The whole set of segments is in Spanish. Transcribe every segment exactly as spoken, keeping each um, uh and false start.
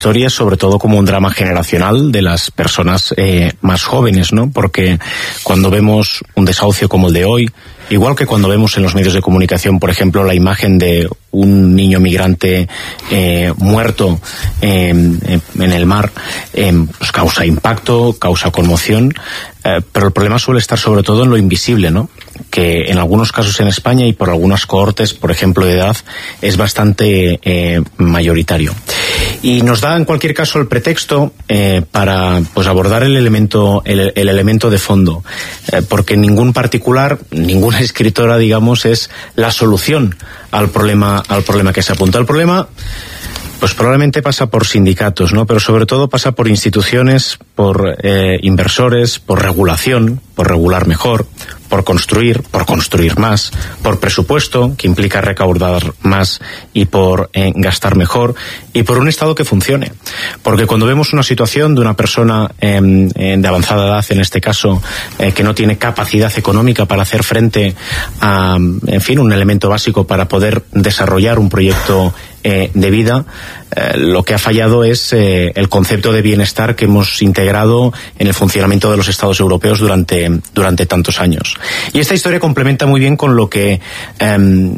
historia, sobre todo como un drama generacional de las personas eh, más jóvenes, ¿no? Porque cuando vemos un desahucio como el de hoy, igual que cuando vemos en los medios de comunicación, por ejemplo, la imagen de un niño migrante eh, muerto eh, en el mar, eh, pues causa impacto, causa conmoción, eh, pero el problema suele estar sobre todo en lo invisible, ¿no? Que en algunos casos en España y por algunas cohortes, por ejemplo, de edad, es bastante eh, mayoritario. Y nos da en cualquier caso el pretexto eh, para pues abordar el elemento el, el elemento de fondo, eh, porque ningún particular, ninguna escritora, digamos, es la solución al problema al problema que se apunta. El problema pues probablemente pasa por sindicatos, ¿no? Pero sobre todo pasa por instituciones, por eh, inversores, por regulación, por regular mejor, por construir, por construir más, por presupuesto, que implica recaudar más y por eh, gastar mejor, y por un Estado que funcione. Porque cuando vemos una situación de una persona eh, de avanzada edad, en este caso, eh, que no tiene capacidad económica para hacer frente a, en fin, un elemento básico para poder desarrollar un proyecto eh, de vida, eh, lo que ha fallado es eh, el concepto de bienestar que hemos integrado en el funcionamiento de los Estados europeos durante, durante tantos años. Y esta historia complementa muy bien con lo que eh,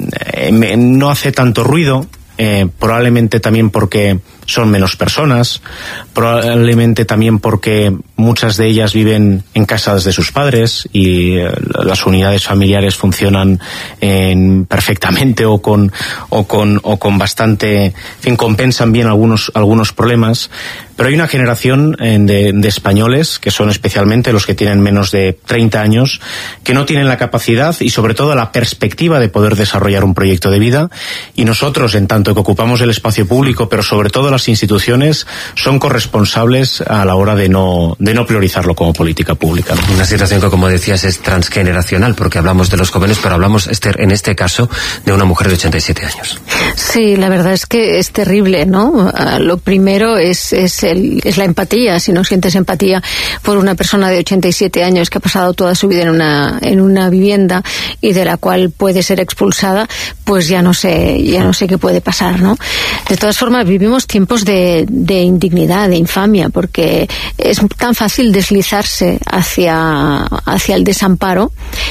no hace tanto ruido, eh, probablemente también porque son menos personas, probablemente también porque muchas de ellas viven en casas de sus padres y eh, las unidades familiares funcionan eh, perfectamente o con o con o con bastante, en fin, compensan bien algunos algunos problemas. Pero hay una generación eh, de, de españoles, que son especialmente los que tienen menos de treinta años, que no tienen la capacidad y sobre todo la perspectiva de poder desarrollar un proyecto de vida, y nosotros, en tanto que ocupamos el espacio público, pero sobre todo las instituciones, son corresponsables a la hora de no de no priorizarlo como política pública. Una situación que, como decías, es transgeneracional, porque hablamos de los jóvenes, pero hablamos, Esther, en este caso, de una mujer de ochenta y siete años. Sí, la verdad es que es terrible, ¿no? Uh, lo primero es, es, el, es la empatía. Si no sientes empatía por una persona de ochenta y siete años que ha pasado toda su vida en una, en una vivienda y de la cual puede ser expulsada, pues ya no sé, ya no sé qué puede pasar, ¿no? De todas formas, vivimos tiempos de, de indignidad, de infamia, porque es tan fácil deslizarse hacia, hacia el desamparo,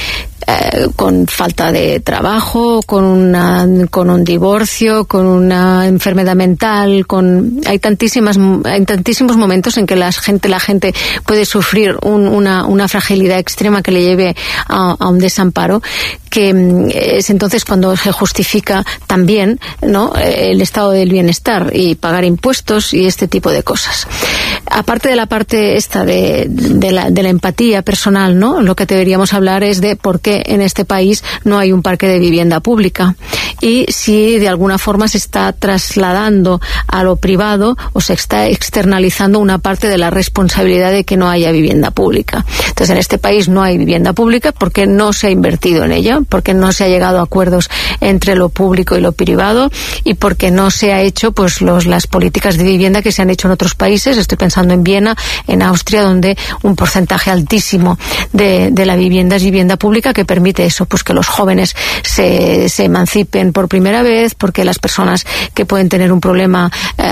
Eh, con falta de trabajo, con una, con un divorcio, con una enfermedad mental, con hay tantísimas hay tantísimos momentos en que la gente la gente puede sufrir un, una una fragilidad extrema que le lleve a, a un desamparo, que es entonces cuando se justifica también, ¿no?, el estado del bienestar y pagar impuestos y este tipo de cosas. Aparte de la parte esta de, de la de la empatía personal, ¿no?, lo que deberíamos hablar es de por qué en este país no hay un parque de vivienda pública y si de alguna forma se está trasladando a lo privado o se está externalizando una parte de la responsabilidad de que no haya vivienda pública. Entonces, en este país no hay vivienda pública porque no se ha invertido en ella, porque no se ha llegado a acuerdos entre lo público y lo privado y porque no se ha hecho pues los las políticas de vivienda que se han hecho en otros países. Estoy pensando en Viena, en Austria, donde un porcentaje altísimo de, de la vivienda es vivienda pública, que permite eso, pues que los jóvenes se, se emancipen por primera vez, porque las personas que pueden tener un problema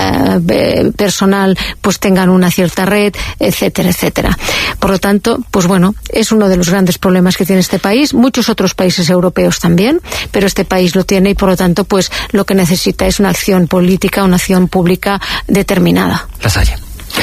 eh, personal pues tengan una cierta red, etcétera, etcétera. Por lo tanto, pues bueno, es uno de los grandes problemas que tiene este país, muchos otros países europeos también, pero este país lo tiene y por lo tanto pues lo que necesita es una acción política, una acción pública determinada. Lasalle.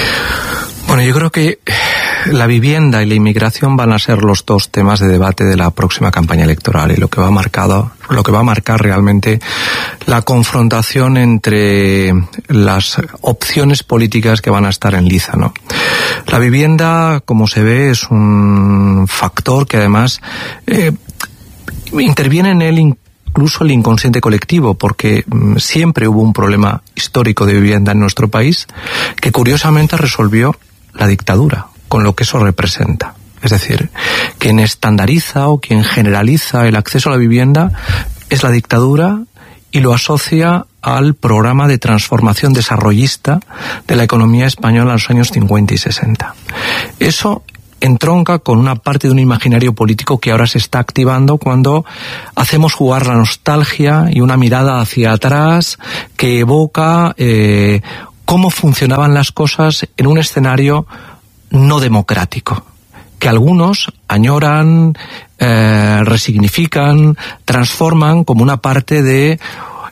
Bueno, yo creo que la vivienda y la inmigración van a ser los dos temas de debate de la próxima campaña electoral y lo que va marcado, lo que va a marcar realmente la confrontación entre las opciones políticas que van a estar en liza, ¿no? La vivienda, como se ve, es un factor que además eh, interviene en él incluso el inconsciente colectivo, porque siempre hubo un problema histórico de vivienda en nuestro país que curiosamente resolvió la dictadura, con lo que eso representa. Es decir, quien estandariza o quien generaliza el acceso a la vivienda es la dictadura y lo asocia al programa de transformación desarrollista de la economía española en los años cincuenta y sesenta. Eso entronca con una parte de un imaginario político que ahora se está activando cuando hacemos jugar la nostalgia y una mirada hacia atrás que evoca eh, cómo funcionaban las cosas en un escenario no democrático, que algunos añoran, eh, resignifican, transforman como una parte de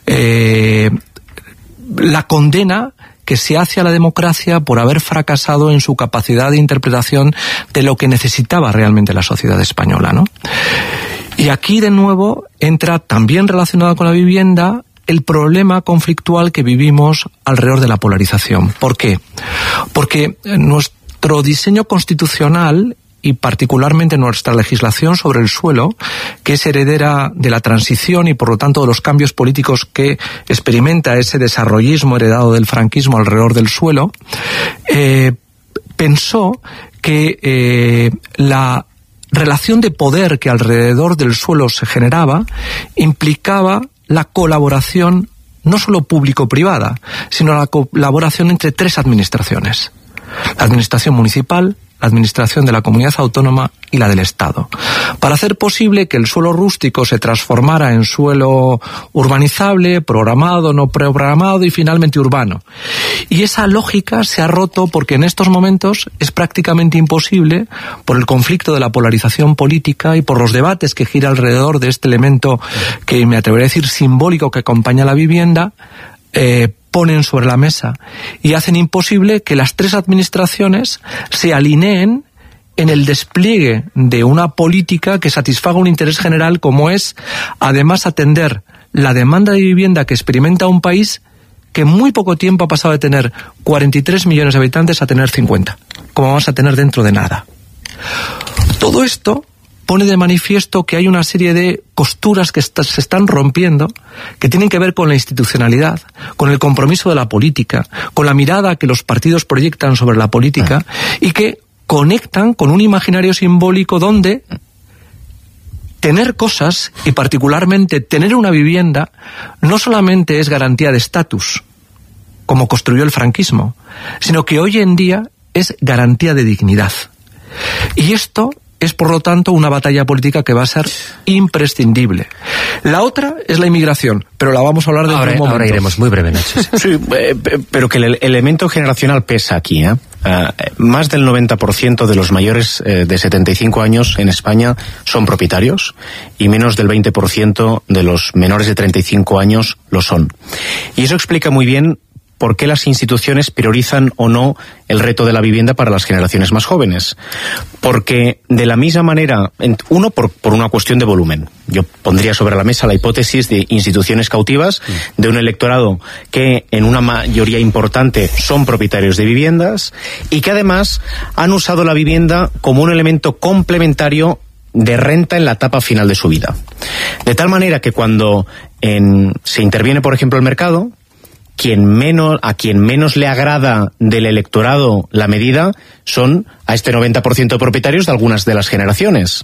eh, la condena que se hace a la democracia por haber fracasado en su capacidad de interpretación de lo que necesitaba realmente la sociedad española, ¿no? Y aquí de nuevo entra, también relacionado con la vivienda, el problema conflictual que vivimos alrededor de la polarización. ¿Por qué? Porque nuestro diseño constitucional y particularmente nuestra legislación sobre el suelo, que es heredera de la transición y por lo tanto de los cambios políticos que experimenta ese desarrollismo heredado del franquismo alrededor del suelo, eh, pensó que eh, la relación de poder que alrededor del suelo se generaba implicaba la colaboración no solo público-privada, sino la colaboración entre tres administraciones: la administración municipal, la administración de la comunidad autónoma y la del Estado, para hacer posible que el suelo rústico se transformara en suelo urbanizable, programado, no programado y finalmente urbano. Y esa lógica se ha roto porque en estos momentos es prácticamente imposible, por el conflicto de la polarización política y por los debates que gira alrededor de este elemento que me atrevería a decir simbólico que acompaña la vivienda, eh, ponen sobre la mesa y hacen imposible que las tres administraciones se alineen en el despliegue de una política que satisfaga un interés general, como es además atender la demanda de vivienda que experimenta un país que en muy poco tiempo ha pasado de tener cuarenta y tres millones de habitantes a tener cincuenta, como vamos a tener dentro de nada. Todo esto pone de manifiesto que hay una serie de costuras que est- se están rompiendo, que tienen que ver con la institucionalidad, con el compromiso de la política, con la mirada que los partidos proyectan sobre la política y que conectan con un imaginario simbólico donde tener cosas, y particularmente tener una vivienda, no solamente es garantía de estatus, como construyó el franquismo, sino que hoy en día es garantía de dignidad. Y esto es, por lo tanto, una batalla política que va a ser imprescindible. La otra es la inmigración, pero la vamos a hablar de ahora, un momento. Ahora iremos, muy breve, Nacho. Sí, eh, pero que el elemento generacional pesa aquí, ¿eh? Uh, más del noventa por ciento de los mayores eh, de setenta y cinco años en España son propietarios y menos del veinte por ciento de los menores de treinta y cinco años lo son. Y eso explica muy bien por qué las instituciones priorizan o no el reto de la vivienda para las generaciones más jóvenes. Porque de la misma manera, uno, por, por una cuestión de volumen. Yo pondría sobre la mesa la hipótesis de instituciones cautivas, de un electorado que en una mayoría importante son propietarios de viviendas y que además han usado la vivienda como un elemento complementario de renta en la etapa final de su vida. De tal manera que cuando en, se interviene, por ejemplo, el mercado, quien menos, a quien menos le agrada del electorado la medida son a este noventa por ciento de propietarios de algunas de las generaciones.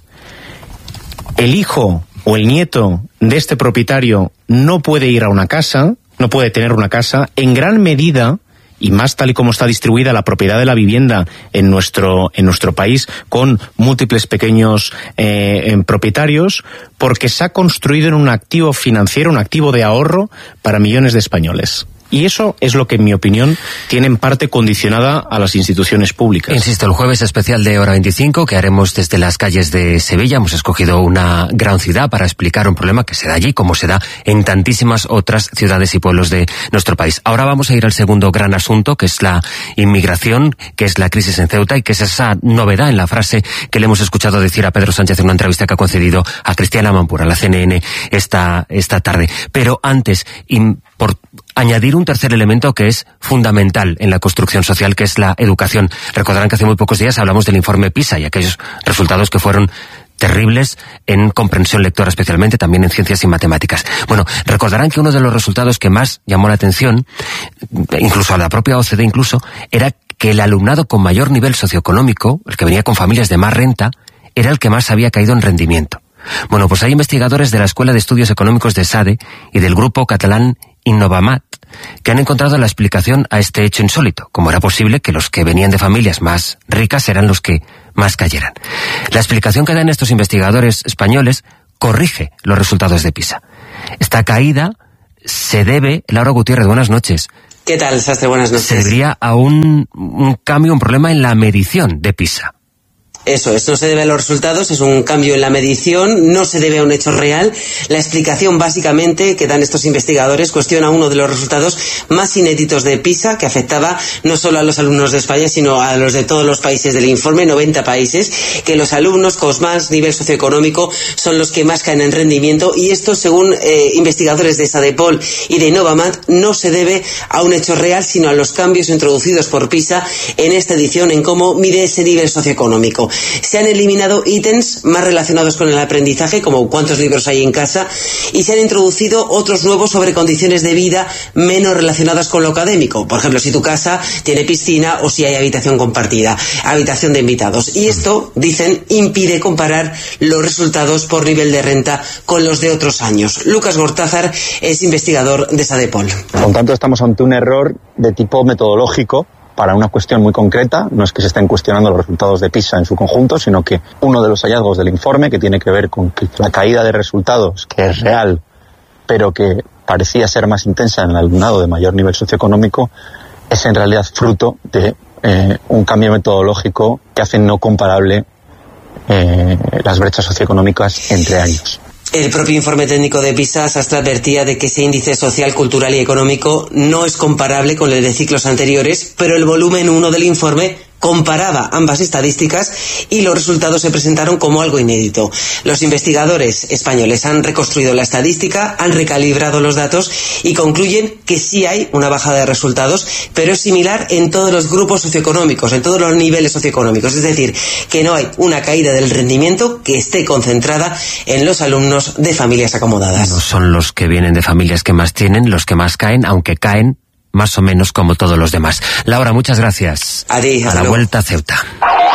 El hijo o el nieto de este propietario no puede ir a una casa, no puede tener una casa, en gran medida, y más tal y como está distribuida la propiedad de la vivienda en nuestro en nuestro país, con múltiples pequeños eh, propietarios, porque se ha construido en un activo financiero, un activo de ahorro para millones de españoles. Y eso es lo que, en mi opinión, tiene en parte condicionada a las instituciones públicas. Insisto, el jueves especial de Hora veinticinco, que haremos desde las calles de Sevilla. Hemos escogido una gran ciudad para explicar un problema que se da allí, como se da en tantísimas otras ciudades y pueblos de nuestro país. Ahora vamos a ir al segundo gran asunto, que es la inmigración, que es la crisis en Ceuta, y que es esa novedad en la frase que le hemos escuchado decir a Pedro Sánchez en una entrevista que ha concedido a Cristiana Mampura, a la C N N, esta, esta tarde. Pero antes, por añadir un tercer elemento que es fundamental en la construcción social, que es la educación. Recordarán que hace muy pocos días hablamos del informe PISA y aquellos resultados que fueron terribles en comprensión lectora, especialmente también en ciencias y matemáticas. Bueno, recordarán que uno de los resultados que más llamó la atención, incluso a la propia O C D incluso, era que el alumnado con mayor nivel socioeconómico, el que venía con familias de más renta, era el que más había caído en rendimiento. Bueno, pues hay investigadores de la Escuela de Estudios Económicos de SADE y del grupo catalán Innovamat que han encontrado la explicación a este hecho insólito. ¿Cómo era posible que los que venían de familias más ricas eran los que más cayeran? La explicación que dan estos investigadores españoles corrige los resultados de PISA. Esta caída se debe, Laura Gutiérrez, buenas noches, ¿Qué tal, Sastre? Buenas noches. Se debería a un, un cambio, un problema en la medición de PISA. Eso es, no se debe a los resultados, es un cambio en la medición, no se debe a un hecho real. La explicación básicamente que dan estos investigadores cuestiona uno de los resultados más inéditos de PISA, que afectaba no solo a los alumnos de España, sino a los de todos los países del informe, noventa países, que los alumnos con más nivel socioeconómico son los que más caen en rendimiento, y esto, según eh, investigadores de Sadepol y de Innovamat, no se debe a un hecho real, sino a los cambios introducidos por PISA en esta edición en cómo mide ese nivel socioeconómico. Se han eliminado ítems más relacionados con el aprendizaje, como cuántos libros hay en casa, y se han introducido otros nuevos sobre condiciones de vida menos relacionadas con lo académico. Por ejemplo, si tu casa tiene piscina o si hay habitación compartida, habitación de invitados. Y esto, dicen, impide comparar los resultados por nivel de renta con los de otros años. Lucas Gortázar es investigador de Sadepol. Por tanto, estamos ante un error de tipo metodológico para una cuestión muy concreta. No es que se estén cuestionando los resultados de PISA en su conjunto, sino que uno de los hallazgos del informe, que tiene que ver con que la caída de resultados, que es real, pero que parecía ser más intensa en el alumnado de mayor nivel socioeconómico, es en realidad fruto de eh, un cambio metodológico que hace no comparable eh, las brechas socioeconómicas entre años. El propio informe técnico de PISA, Sastre, advertía de que ese índice social, cultural y económico no es comparable con el de ciclos anteriores, pero el volumen uno del informe comparaba ambas estadísticas y los resultados se presentaron como algo inédito. Los investigadores españoles han reconstruido la estadística, han recalibrado los datos y concluyen que sí hay una bajada de resultados, pero es similar en todos los grupos socioeconómicos, en todos los niveles socioeconómicos. Es decir, que no hay una caída del rendimiento que esté concentrada en los alumnos de familias acomodadas. No son los que vienen de familias que más tienen los que más caen, aunque caen más o menos como todos los demás. Laura, muchas gracias. A ti, a la vuelta a Ceuta.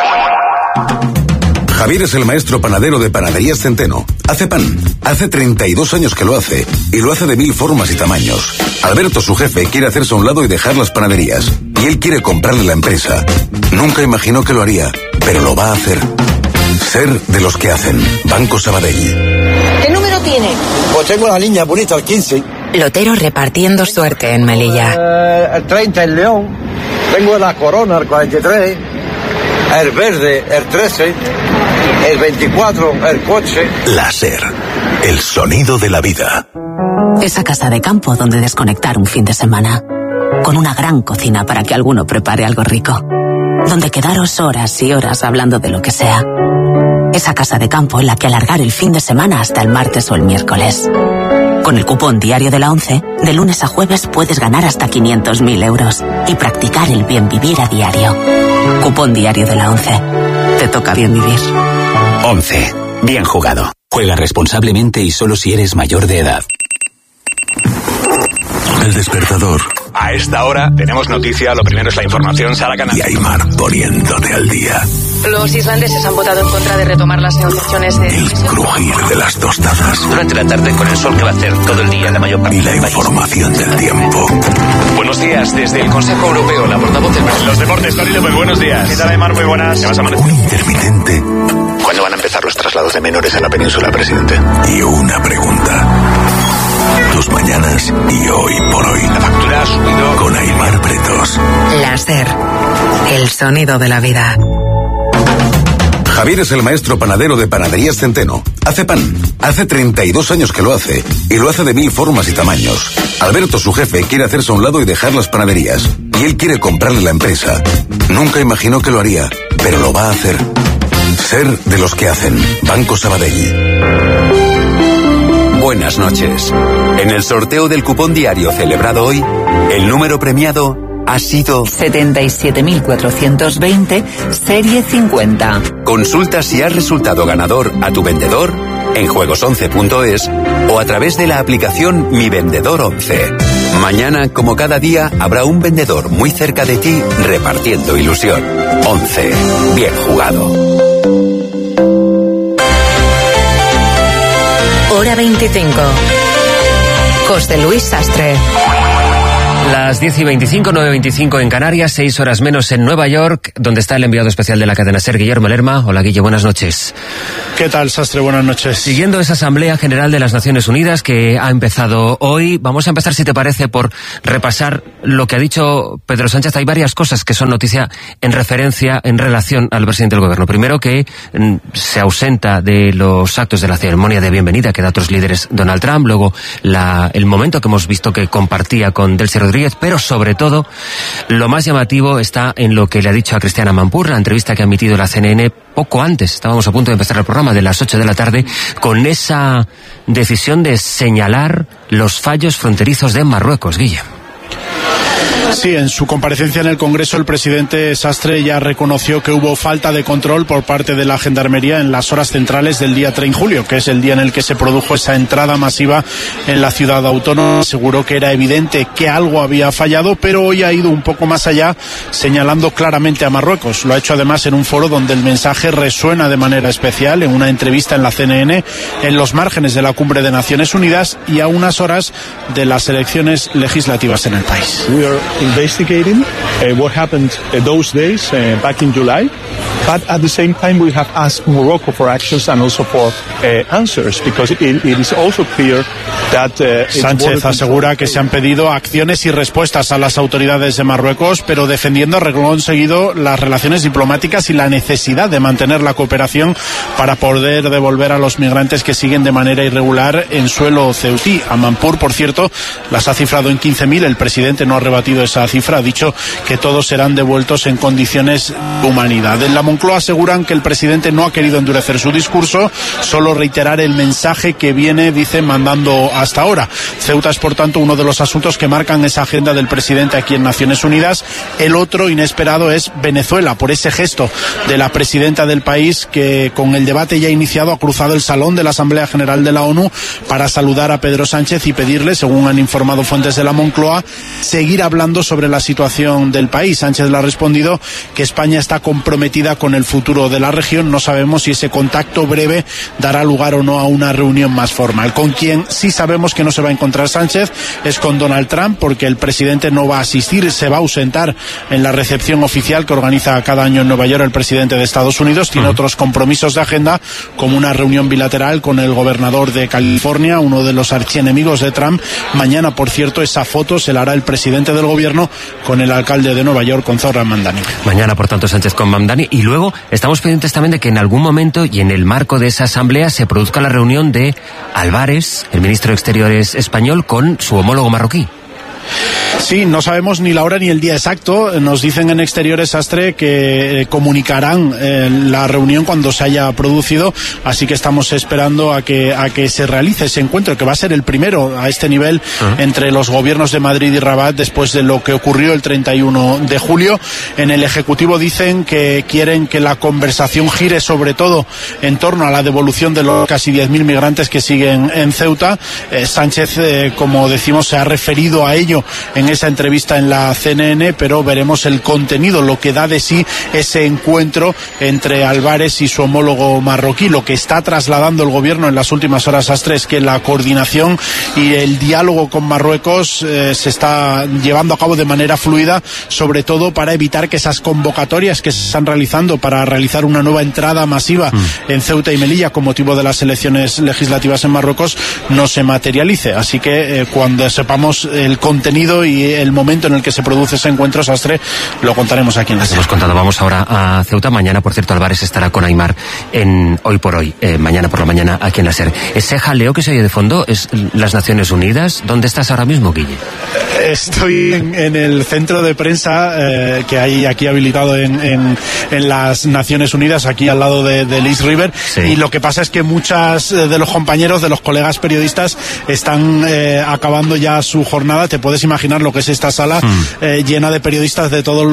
Javier es el maestro panadero de Panaderías Centeno. Hace pan. Hace treinta y dos años que lo hace. Y lo hace de mil formas y tamaños. Alberto, su jefe, quiere hacerse a un lado y dejar las panaderías. Y él quiere comprarle la empresa. Nunca imaginó que lo haría, pero lo va a hacer. Ser de los que hacen. Banco Sabadell. ¿Qué número tiene? Pues tengo la niña bonita, el quince. Lotero repartiendo suerte en Melilla. Eh, el treinta, el León. Tengo la Corona, el cuarenta y tres. El verde, el trece. El veinticuatro, el coche. La SER. El sonido de la vida. Esa casa de campo donde desconectar un fin de semana. Con una gran cocina para que alguno prepare algo rico. Donde quedaros horas y horas hablando de lo que sea. Esa casa de campo en la que alargar el fin de semana hasta el martes o el miércoles. Con el cupón diario de la ONCE, de lunes a jueves puedes ganar hasta quinientos mil euros y practicar el bien vivir a diario. Cupón diario de la ONCE. Te toca bien vivir. ONCE. Bien jugado. Juega responsablemente y solo si eres mayor de edad. El despertador. A esta hora tenemos noticia, lo primero es la información, Sara Canal. Y Aymar poniéndote al día. Los islandeses han votado en contra de retomar las negociaciones de... El crujir de las tostadas. Durante la tarde con el sol que va a hacer todo el día en la mayor parte y la del país. Información del tiempo. Buenos días, desde el Consejo Europeo, la portavoz del... Los deportes, Torino, muy buenos días. ¿Qué tal, Aymar? Muy buenas. ¿Qué vas a amanecer? Un intermitente. ¿Cuándo van a empezar los traslados de menores a la península, presidente? Y una pregunta. Tus mañanas y hoy por hoy. La factura ha subido. Con Aymar Pretos. La SER. El sonido de la vida. Javier es el maestro panadero de Panaderías Centeno. Hace pan. Hace treinta y dos años que lo hace. Y lo hace de mil formas y tamaños. Alberto, su jefe, quiere hacerse a un lado y dejar las panaderías. Y él quiere comprarle la empresa. Nunca imaginó que lo haría, pero lo va a hacer. Ser de los que hacen. Banco Sabadell. Buenas noches. En el sorteo del cupón diario celebrado hoy, el número premiado ha sido setenta y siete mil cuatrocientos veinte, serie cincuenta. Consulta si has resultado ganador a tu vendedor en juegos once punto es o a través de la aplicación Mi Vendedor once. Mañana, como cada día, habrá un vendedor muy cerca de ti repartiendo ilusión. once. Bien jugado. Hora veinticinco. José Luis Sastre. Las diez y veinticinco, nueve y veinticinco en Canarias, seis horas menos en Nueva York, donde está el enviado especial de la cadena SER, Guillermo Lerma. Hola, Guille, buenas noches. ¿Qué tal, Sastre? Buenas noches. Siguiendo esa Asamblea General de las Naciones Unidas que ha empezado hoy, vamos a empezar, si te parece, por repasar lo que ha dicho Pedro Sánchez. Hay varias cosas que son noticia en referencia, en relación al presidente del Gobierno. Primero, que mm, se ausenta de los actos de la ceremonia de bienvenida que da a otros líderes Donald Trump. Luego, la, el momento que hemos visto que compartía con Delcy Rodríguez, pero sobre todo, lo más llamativo está en lo que le ha dicho a Christiane Amanpour, la entrevista que ha emitido la C N N poco antes, estábamos a punto de empezar el programa, de las ocho de la tarde, con esa decisión de señalar los fallos fronterizos de Marruecos, Guille. Sí, en su comparecencia en el Congreso el presidente Sastre ya reconoció que hubo falta de control por parte de la Gendarmería en las horas centrales del día tres de julio, que es el día en el que se produjo esa entrada masiva en la ciudad autónoma. Aseguró que era evidente que algo había fallado, pero hoy ha ido un poco más allá, señalando claramente a Marruecos. Lo ha hecho además en un foro donde el mensaje resuena de manera especial, en una entrevista en la C N N, en los márgenes de la Cumbre de Naciones Unidas y a unas horas de las elecciones legislativas en el país. Investigating uh, what happened uh, those days uh, back in July, but at the same time we have asked Morocco for actions and also for uh, answers, because it, it is also clear that uh, Sánchez asegura que se han pedido acciones y respuestas a las autoridades de Marruecos, pero defendiendo reglón seguido las relaciones diplomáticas y la necesidad de mantener la cooperación para poder devolver a los migrantes que siguen de manera irregular en suelo ceutí. Amanpour, por cierto, las ha cifrado en quince mil. El presidente no ha rebatido esa cifra, ha dicho que todos serán devueltos en condiciones de humanidad. En la Moncloa aseguran que el presidente no ha querido endurecer su discurso, solo reiterar el mensaje que viene, dice, mandando hasta ahora. Ceuta es, por tanto, uno de los asuntos que marcan esa agenda del presidente aquí en Naciones Unidas. El otro inesperado es Venezuela, por ese gesto de la presidenta del país que, con el debate ya iniciado, ha cruzado el salón de la Asamblea General de la ONU para saludar a Pedro Sánchez y pedirle, según han informado fuentes de la Moncloa, seguir hablando sobre la situación del país. Sánchez le ha respondido que España está comprometida con el futuro de la región. No sabemos si ese contacto breve dará lugar o no a una reunión más formal. Con quien sí sabemos que no se va a encontrar Sánchez es con Donald Trump, porque el presidente no va a asistir, se va a ausentar en la recepción oficial que organiza cada año en Nueva York el presidente de Estados Unidos. Tiene uh-huh. otros compromisos de agenda, como una reunión bilateral con el gobernador de California, uno de los archienemigos de Trump. Mañana, por cierto, esa foto se la hará el presidente del gobierno con el alcalde de Nueva York, con Zohran Mamdani. Mañana, por tanto, Sánchez con Mamdani. Y luego estamos pendientes también de que en algún momento y en el marco de esa asamblea se produzca la reunión de Álvarez, el ministro de Exteriores español, con su homólogo marroquí. Sí, no sabemos ni la hora ni el día exacto. Nos dicen en Exteriores, Sastre, que eh, comunicarán eh, la reunión cuando se haya producido, así que estamos esperando a que a que se realice ese encuentro, que va a ser el primero a este nivel uh-huh. entre los gobiernos de Madrid y Rabat después de lo que ocurrió el treinta y uno de julio. En el Ejecutivo dicen que quieren que la conversación gire sobre todo en torno a la devolución de los casi diez mil migrantes que siguen en Ceuta. Eh, Sánchez, eh, como decimos, se ha referido a ello en esa entrevista en la C N N, pero veremos el contenido, lo que da de sí ese encuentro entre Álvarez y su homólogo marroquí. Lo que está trasladando el gobierno en las últimas horas, Astre, es que la coordinación y el diálogo con Marruecos eh, se está llevando a cabo de manera fluida, sobre todo para evitar que esas convocatorias que se están realizando para realizar una nueva entrada masiva mm. en Ceuta y Melilla con motivo de las elecciones legislativas en Marruecos no se materialice. Así que eh, cuando sepamos el contenido y el momento en el que se produce ese encuentro, Sastre, lo contaremos aquí en la Hemos contado. Vamos ahora a Ceuta. Mañana, por cierto, Álvarez estará con Aimar en Hoy por Hoy, eh, mañana por la mañana aquí en la SER. Ese jaleo que se oye de fondo es las Naciones Unidas. ¿Dónde estás ahora mismo, Guille? Estoy en, en el centro de prensa eh, que hay aquí habilitado en, en, en las Naciones Unidas, aquí al lado de, de East River, sí. Y lo que pasa es que muchas de los compañeros, de los colegas periodistas, están eh, acabando ya su jornada. Te puedes imaginar lo que es esta sala mm. eh, llena de periodistas de todos los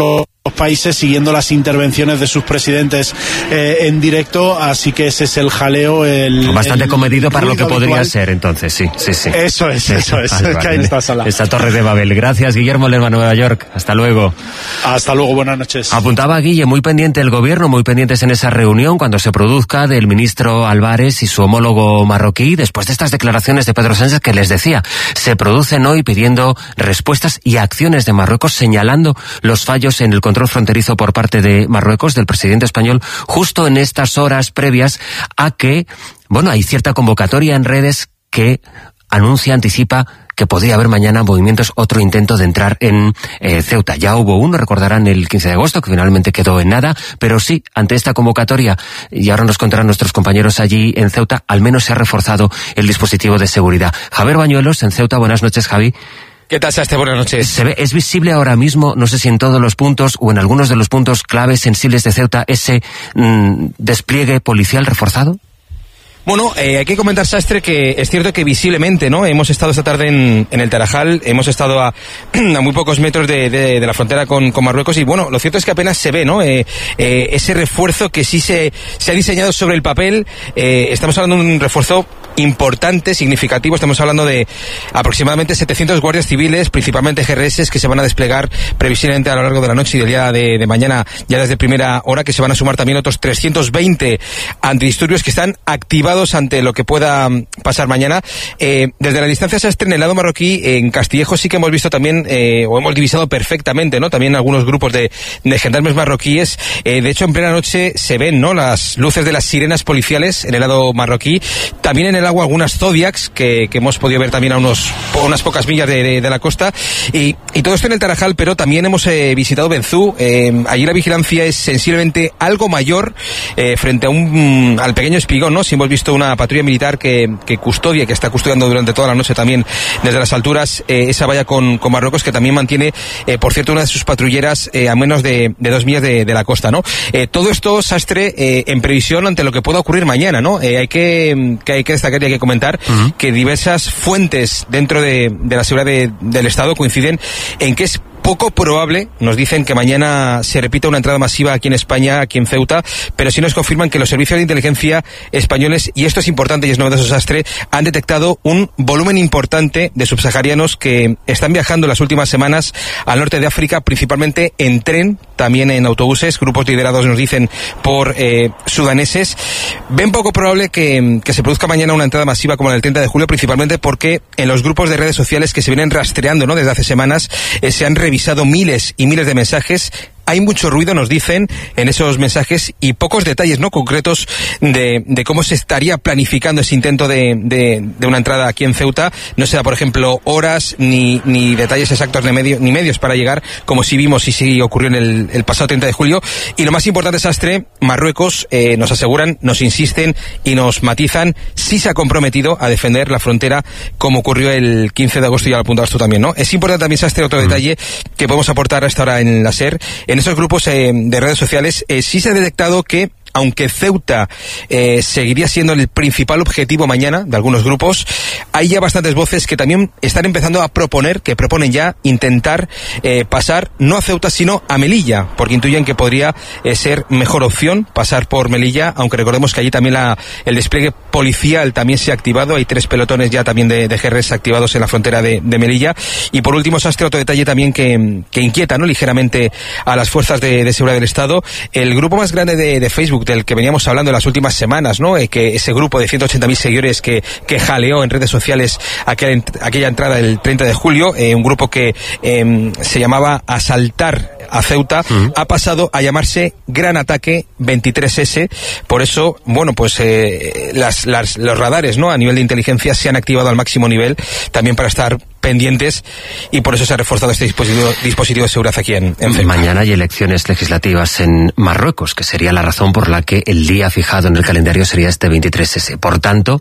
los países siguiendo las intervenciones de sus presidentes eh, en directo, así que ese es el jaleo, el bastante el comedido para lo que habitual. Podría ser entonces, sí, sí, sí. Eso es, eso es, vale, que vale. ahí está Sala. Esta Torre de Babel. Gracias, Guillermo Lerma, Nueva York. Hasta luego. Hasta luego, buenas noches. Apuntaba Guille, muy pendiente el gobierno, muy pendientes en esa reunión cuando se produzca del ministro Álvarez y su homólogo marroquí, después de estas declaraciones de Pedro Sánchez que les decía, se producen hoy pidiendo respuestas y acciones de Marruecos, señalando los fallos en el control fronterizo por parte de Marruecos, del presidente español, justo en estas horas previas a que, bueno, hay cierta convocatoria en redes que anuncia, anticipa que podría haber mañana movimientos, otro intento de entrar en eh, Ceuta. Ya hubo uno, recordarán, el quince de agosto, que finalmente quedó en nada, pero sí, ante esta convocatoria, y ahora nos contarán nuestros compañeros allí en Ceuta, al menos se ha reforzado el dispositivo de seguridad. Javier Bañuelos, en Ceuta, buenas noches, Javi. ¿Qué tal, Sastre? Buenas noches. Se ve, es visible ahora mismo, no sé si en todos los puntos o en algunos de los puntos claves sensibles de Ceuta, ese mmm, despliegue policial reforzado. Bueno, eh, hay que comentar, Sastre, que es cierto que visiblemente, ¿no? Hemos estado esta tarde en, en el Tarajal, hemos estado a, a muy pocos metros de, de, de la frontera con, con Marruecos y, bueno, lo cierto es que apenas se ve, ¿no? Eh, eh, ese refuerzo que sí se, se ha diseñado sobre el papel, eh, estamos hablando de un refuerzo importante, significativo, estamos hablando de aproximadamente setecientos guardias civiles, principalmente G R S, que se van a desplegar previsiblemente a lo largo de la noche y del día de, de mañana, ya desde primera hora, que se van a sumar también otros trescientos veinte antidisturbios que están activados ante lo que pueda pasar mañana. Eh, desde la distancia Sastre, en el lado marroquí, en Castillejo sí que hemos visto también, eh, o hemos divisado perfectamente, ¿no? También algunos grupos de, de gendarmes marroquíes. Eh, de hecho, en plena noche se ven, ¿no? Las luces de las sirenas policiales en el lado marroquí. También en el agua algunas Zodiacs que, que hemos podido ver también a unos, a unas pocas millas de, de, de la costa. Y, y todo esto en el Tarajal, pero también hemos eh, visitado Benzú. Eh, allí la vigilancia es sensiblemente algo mayor eh, frente a un, al pequeño Espigón, ¿no? Si hemos visto una patrulla militar que, que custodia, que está custodiando durante toda la noche también desde las alturas eh, esa valla con, con Marruecos, que también mantiene, eh, por cierto, una de sus patrulleras eh, a menos de, de dos millas de, de la costa, ¿no? Eh, todo esto, Sastre, eh, en previsión ante lo que pueda ocurrir mañana, ¿no? Eh, hay que, que hay que destacar y hay que comentar uh-huh. que diversas fuentes dentro de, de la seguridad de, del Estado coinciden en que es poco probable, nos dicen que mañana se repita una entrada masiva aquí en España, aquí en Ceuta, pero sí nos confirman que los servicios de inteligencia españoles, y esto es importante y es novedoso, Sastre, han detectado un volumen importante de subsaharianos que están viajando en las últimas semanas al norte de África, principalmente en tren, también en autobuses, grupos liderados, nos dicen, por eh, sudaneses. Ven poco probable que, que se produzca mañana una entrada masiva como la del treinta de julio, principalmente porque en los grupos de redes sociales que se vienen rastreando, ¿no?, desde hace semanas, eh, se han revisado revisado miles y miles de mensajes. Hay mucho ruido, nos dicen, en esos mensajes y pocos detalles no concretos de, de cómo se estaría planificando ese intento de, de, de una entrada aquí en Ceuta. No se da, por ejemplo, horas ni, ni detalles exactos de medio, ni medios para llegar, como sí vimos y sí ocurrió en el, el pasado treinta de julio. Y lo más importante, Sastre, Marruecos eh, nos aseguran, nos insisten y nos matizan, sí se ha comprometido a defender la frontera como ocurrió el quince de agosto, y ya lo apuntabas tú también, ¿no? Es importante también, Sastre, otro mm. detalle que podemos aportar hasta ahora en la SER. En esos grupos eh, de redes sociales eh, sí se ha detectado que, aunque Ceuta eh, seguiría siendo el principal objetivo mañana de algunos grupos, hay ya bastantes voces que también están empezando a proponer, que proponen ya intentar eh, pasar no a Ceuta sino a Melilla, porque intuyen que podría eh, ser mejor opción pasar por Melilla, aunque recordemos que allí también la, el despliegue policial también se ha activado, hay tres pelotones ya también de, de G R S activados en la frontera de, de Melilla. Y por último, Sastre, otro detalle también que, que inquieta, ¿no?, ligeramente a las fuerzas de, de seguridad del Estado. El grupo más grande de, de Facebook, del que veníamos hablando en las últimas semanas, ¿no?, eh, que ese grupo de ciento ochenta mil seguidores que, que jaleó en redes sociales aquella, aquella entrada del treinta de julio, eh, un grupo que eh, se llamaba Asaltar a Ceuta, uh-huh. ha pasado a llamarse Gran Ataque veintitrés ese. Por eso, bueno, pues eh, las, las, los radares, ¿no?, a nivel de inteligencia se han activado al máximo nivel, también para estar pendientes, y por eso se ha reforzado este dispositivo, dispositivo de seguridad aquí en, en Ceuta. Mañana hay elecciones legislativas en Marruecos, que sería la razón por la que el día fijado en el calendario sería este veintitrés ese. Por tanto,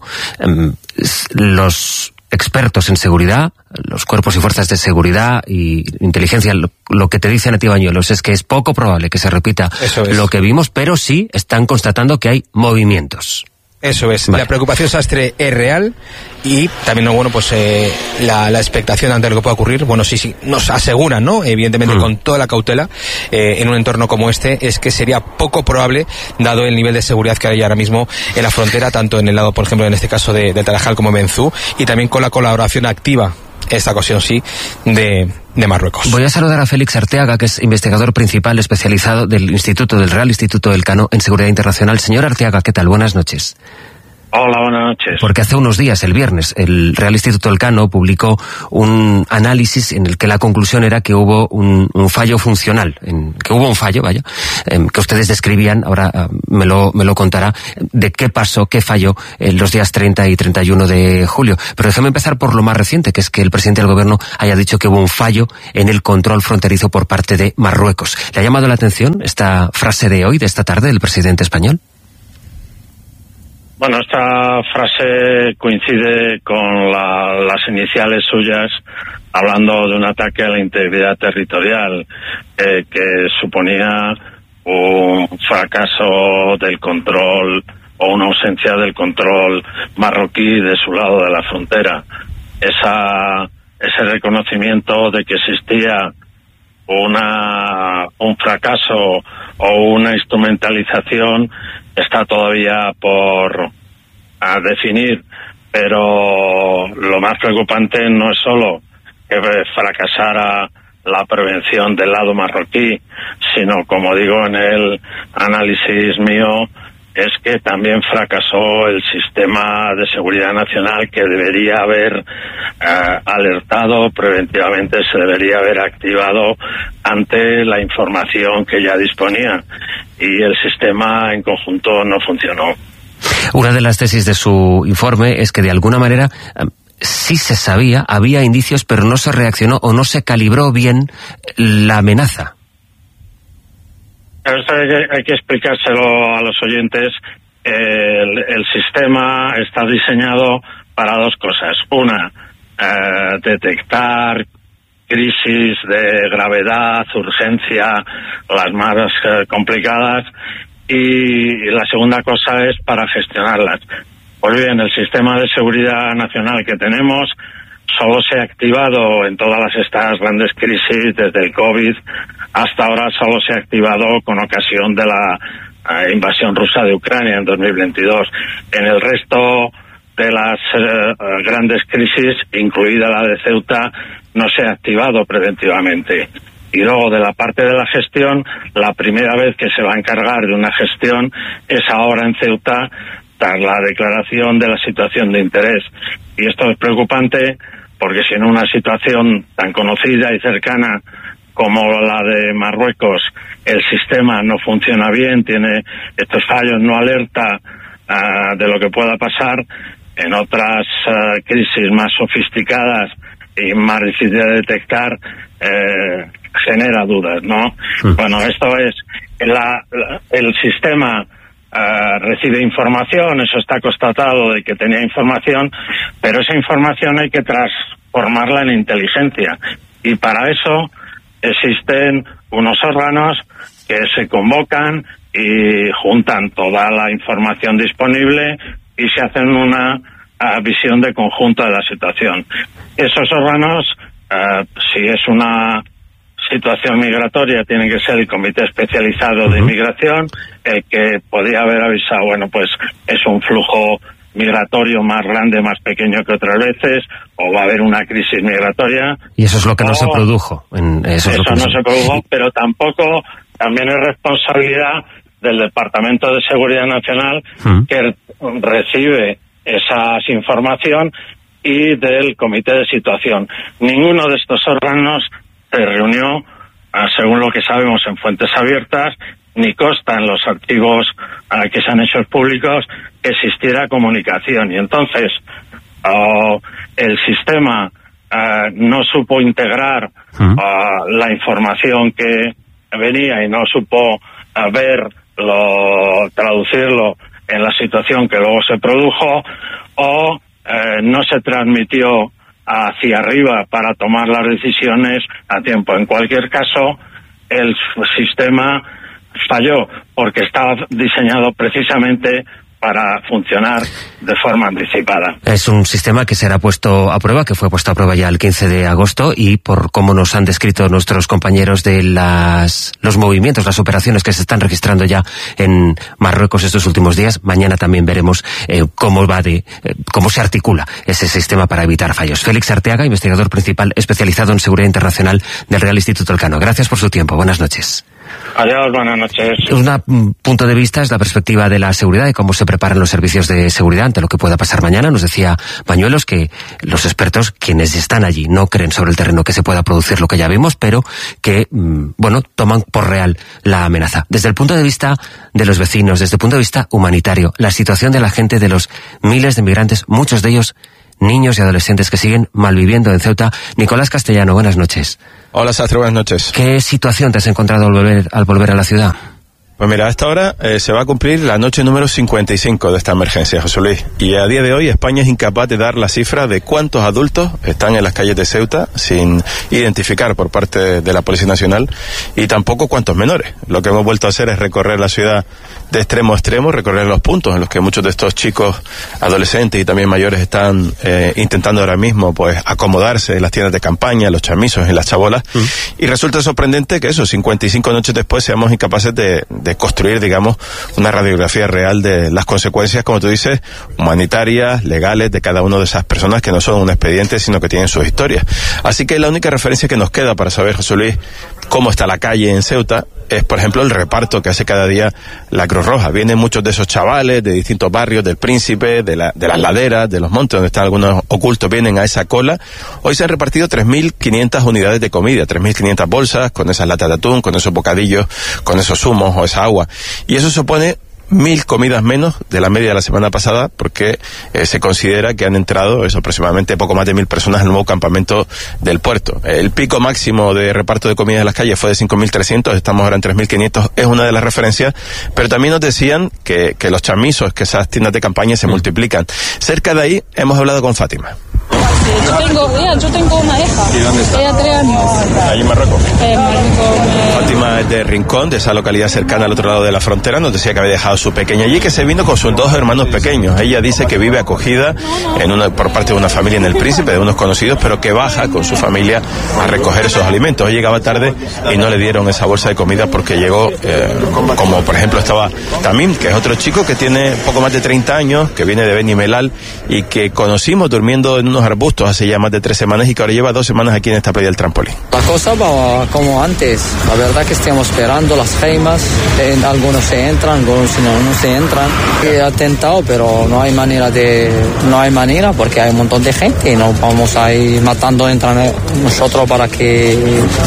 los expertos en seguridad, los cuerpos y fuerzas de seguridad y inteligencia, lo, lo que te dicen a ti, Bañuelos, es que es poco probable que se repita lo que vimos, pero sí están constatando que hay movimientos. Eso es, vale. La preocupación, Sastre, es real y también, bueno, pues eh, la, la expectación ante lo que pueda ocurrir, bueno, sí, sí, nos aseguran, ¿no? Evidentemente, mm. con toda la cautela, eh, en un entorno como este, es que sería poco probable, dado el nivel de seguridad que hay ahora mismo en la frontera, tanto en el lado, por ejemplo, en este caso de, de Tarajal como Benzú, y también con la colaboración activa, esta ocasión sí, de, de Marruecos. Voy a saludar a Félix Arteaga, que es investigador principal especializado del Instituto del Real Instituto Elcano en Seguridad Internacional. Señor Arteaga, ¿qué tal? Buenas noches. Hola, buenas noches. Porque hace unos días, el viernes, el Real Instituto Elcano publicó un análisis en el que la conclusión era que hubo un, un fallo funcional, en, que hubo un fallo, vaya, eh, que ustedes describían, ahora eh, me lo me lo contará, de qué pasó, qué falló en los días treinta y treinta y uno de julio. Pero déjame empezar por lo más reciente, que es que el presidente del gobierno haya dicho que hubo un fallo en el control fronterizo por parte de Marruecos. ¿Le ha llamado la atención esta frase de hoy, de esta tarde, del presidente español? Bueno, esta frase coincide con la, las iniciales suyas, hablando de un ataque a la integridad territorial, eh, que suponía un fracaso del control o una ausencia del control marroquí de su lado de la frontera. Esa, ese reconocimiento de que existía una, un fracaso o una instrumentalización está todavía por a definir, pero lo más preocupante no es solo que fracasara la prevención del lado marroquí, sino, como digo en el análisis mío, es que también fracasó el sistema de seguridad nacional, que debería haber eh, alertado preventivamente, se debería haber activado ante la información que ya disponía, y el sistema en conjunto no funcionó. Una de las tesis de su informe es que de alguna manera eh, sí se sabía, había indicios, pero no se reaccionó o no se calibró bien la amenaza. Esto hay que, hay que explicárselo a los oyentes. El, el sistema está diseñado para dos cosas. Una, eh, detectar crisis de gravedad, urgencia, las más eh, complicadas, y la segunda cosa es para gestionarlas. Pues bien, el sistema de seguridad nacional que tenemos solo se ha activado en todas las, estas grandes crisis, desde el COVID hasta ahora, solo se ha activado con ocasión de la eh, invasión rusa de Ucrania en dos mil veintidós. En el resto de las eh, grandes crisis, incluida la de Ceuta, no se ha activado preventivamente. Y luego, de la parte de la gestión, la primera vez que se va a encargar de una gestión es ahora en Ceuta, tras la declaración de la situación de interés. Y esto es preocupante porque si en una situación tan conocida y cercana como la de Marruecos el sistema no funciona bien, tiene estos fallos, no alerta uh, de lo que pueda pasar, en otras uh, crisis más sofisticadas y más difíciles de detectar, eh, genera dudas, ¿no? Mm. Bueno, esto es, la, la, el sistema uh, recibe información, eso está constatado de que tenía información, pero esa información hay que transformarla en inteligencia, y para eso existen unos órganos que se convocan y juntan toda la información disponible y se hacen una uh, visión de conjunto de la situación. Esos órganos, uh, si es una situación migratoria, tiene que ser el Comité Especializado de Inmigración, el que podía haber avisado, bueno, pues es un flujo migratorio más grande, más pequeño que otras veces, o va a haber una crisis migratoria. Y eso es lo que o, no se produjo. En, eso es eso lo que no se produjo, pero tampoco, también es responsabilidad del Departamento de Seguridad Nacional, ¿Mm? que recibe esa información, y del Comité de Situación. Ninguno de estos órganos se reunió, según lo que sabemos, en fuentes abiertas, ni consta en los archivos uh, que se han hecho públicos que existiera comunicación. Y entonces uh, el sistema uh, no supo integrar uh, la información que venía y no supo uh, verlo, traducirlo en la situación que luego se produjo, o uh, no se transmitió hacia arriba para tomar las decisiones a tiempo. En cualquier caso, el sistema falló porque estaba diseñado precisamente para funcionar de forma anticipada. Es un sistema que será puesto a prueba, que fue puesto a prueba ya el quince de agosto, y por cómo nos han descrito nuestros compañeros de las los movimientos, las operaciones que se están registrando ya en Marruecos estos últimos días, mañana también veremos eh, cómo va de eh, cómo se articula ese sistema para evitar fallos. Félix Arteaga, investigador principal especializado en seguridad internacional del Real Instituto Elcano. Gracias por su tiempo. Buenas noches. Adiós, buenas noches. Un punto de vista es la perspectiva de la seguridad, de cómo se preparan los servicios de seguridad ante lo que pueda pasar mañana. Nos decía Bañuelos que los expertos, quienes están allí, no creen sobre el terreno que se pueda producir lo que ya vimos, pero que, bueno, toman por real la amenaza. Desde el punto de vista de los vecinos, desde el punto de vista humanitario, la situación de la gente, de los miles de migrantes, muchos de ellos niños y adolescentes que siguen malviviendo en Ceuta. Nicolás Castellano, buenas noches. Hola, Sastre, buenas noches. ¿Qué situación te has encontrado al volver, al volver a la ciudad? Pues mira, a esta hora eh, se va a cumplir la noche número cincuenta y cinco de esta emergencia, José Luis. Y a día de hoy España es incapaz de dar la cifra de cuántos adultos están en las calles de Ceuta sin identificar por parte de la Policía Nacional, y tampoco cuántos menores. Lo que hemos vuelto a hacer es recorrer la ciudad de extremo a extremo, recorrer los puntos en los que muchos de estos chicos, adolescentes y también mayores están eh, intentando ahora mismo pues acomodarse en las tiendas de campaña, en los chamisos, en las chabolas. Mm. Y resulta sorprendente que eso, cincuenta y cinco noches después, seamos incapaces de de construir, digamos, una radiografía real de las consecuencias, como tú dices, humanitarias, legales, de cada una de esas personas que no son un expediente, sino que tienen sus historias. Así que la única referencia que nos queda para saber, José Luis, cómo está la calle en Ceuta, es, por ejemplo, el reparto que hace cada día la Cruz Roja. Vienen muchos de esos chavales de distintos barrios, del Príncipe, de, la, de las laderas, de los montes, donde están algunos ocultos, vienen a esa cola. Hoy se han repartido tres mil quinientas unidades de comida, tres mil quinientas bolsas, con esas latas de atún, con esos bocadillos, con esos zumos o esa agua. Y eso supone mil comidas menos de la media de la semana pasada, porque eh, se considera que han entrado eso, aproximadamente poco más de mil personas al nuevo campamento del puerto. El pico máximo de reparto de comida en las calles fue de cinco mil trescientos, estamos ahora en tres mil quinientos, es una de las referencias, pero también nos decían que, que los chamisos, que esas tiendas de campaña se mm. multiplican. Cerca de ahí hemos hablado con Fátima. Yo tengo, ya, yo tengo una hija. ¿Y dónde está? Ella tres años. ¿Allí en Marruecos? En Marruecos. Me... Fátima es de Rincón, de esa localidad cercana al otro lado de la frontera. Nos decía que había dejado a su pequeña allí, que se vino con sus dos hermanos pequeños. Ella dice que vive acogida en una, por parte de una familia en el Príncipe, de unos conocidos, pero que baja con su familia a recoger esos alimentos. Hoy llegaba tarde y no le dieron esa bolsa de comida porque llegó, eh, como por ejemplo estaba Tamim, que es otro chico que tiene poco más de treinta años, que viene de Beni Mellal y que conocimos durmiendo en unos arbustos hace ya más de tres semanas y que ahora lleva dos semanas aquí en esta playa del Trampolín. La cosa va como antes. La verdad que estamos esperando las geimas. Eh, algunos se entran, algunos no, no se entran. He atentado, pero no hay manera de... No hay manera porque hay un montón de gente y nos vamos a ir matando entre nosotros para que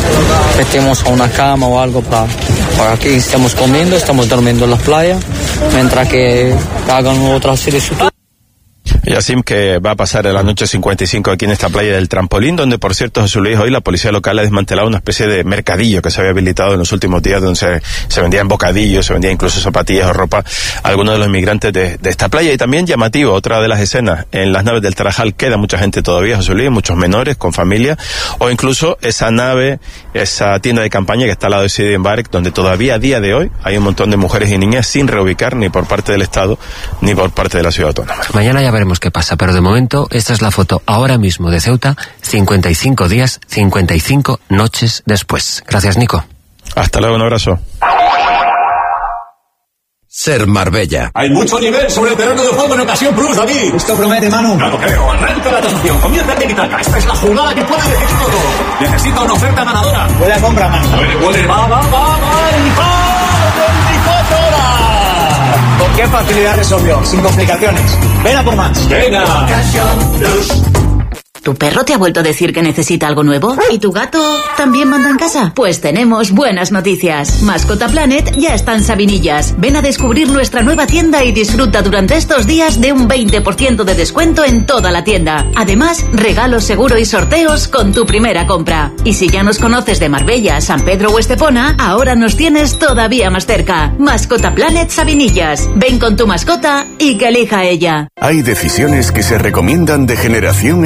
estemos a una cama o algo para, para que estemos comiendo, estamos durmiendo en la playa, mientras que hagan otras solicitudes. Yacim, que va a pasar la noche cincuenta y cinco aquí en esta playa del Trampolín, donde, por cierto, José Luis, hoy la policía local ha desmantelado una especie de mercadillo que se había habilitado en los últimos días, donde se, se vendían bocadillos, se vendían incluso zapatillas o ropa a algunos de los inmigrantes de, de esta playa. Y también llamativo, otra de las escenas, en las naves del Tarajal queda mucha gente todavía, José Luis, muchos menores con familia, o incluso esa nave, esa tienda de campaña que está al lado de Sidi Embarek, donde todavía a día de hoy hay un montón de mujeres y niñas sin reubicar ni por parte del Estado ni por parte de la ciudad autónoma. Mañana ya veremos qué pasa, pero de momento esta es la foto ahora mismo de Ceuta, cincuenta y cinco días, cincuenta y cinco noches después. Gracias, Nico. Hasta luego, un abrazo. Ser Marbella. Hay mucho nivel sobre el terreno de juego en Ocasión Plus, David. Esto promete, Manu. No lo creo. Arranca la tasación. Comienza el tiki-taka. Esta es la jugada que puede decidir todo. Necesita una oferta ganadora. Huele a compra, Manu. Huele, huele. Va, va, va, va. veinticuatro horas. ¿Con qué facilidad resolvió? Sin complicaciones. Ven a por más. Venga. Ocasión Plus. ¿Tu perro te ha vuelto a decir que necesita algo nuevo? ¿Y tu gato también manda en casa? Pues tenemos buenas noticias. Mascota Planet ya está en Sabinillas. Ven a descubrir nuestra nueva tienda y disfruta durante estos días de un veinte por ciento de descuento en toda la tienda. Además, regalos seguro y sorteos con tu primera compra. Y si ya nos conoces de Marbella, San Pedro o Estepona, ahora nos tienes todavía más cerca. Mascota Planet Sabinillas. Ven con tu mascota y que elija ella. Hay decisiones que se recomiendan de generación en generación.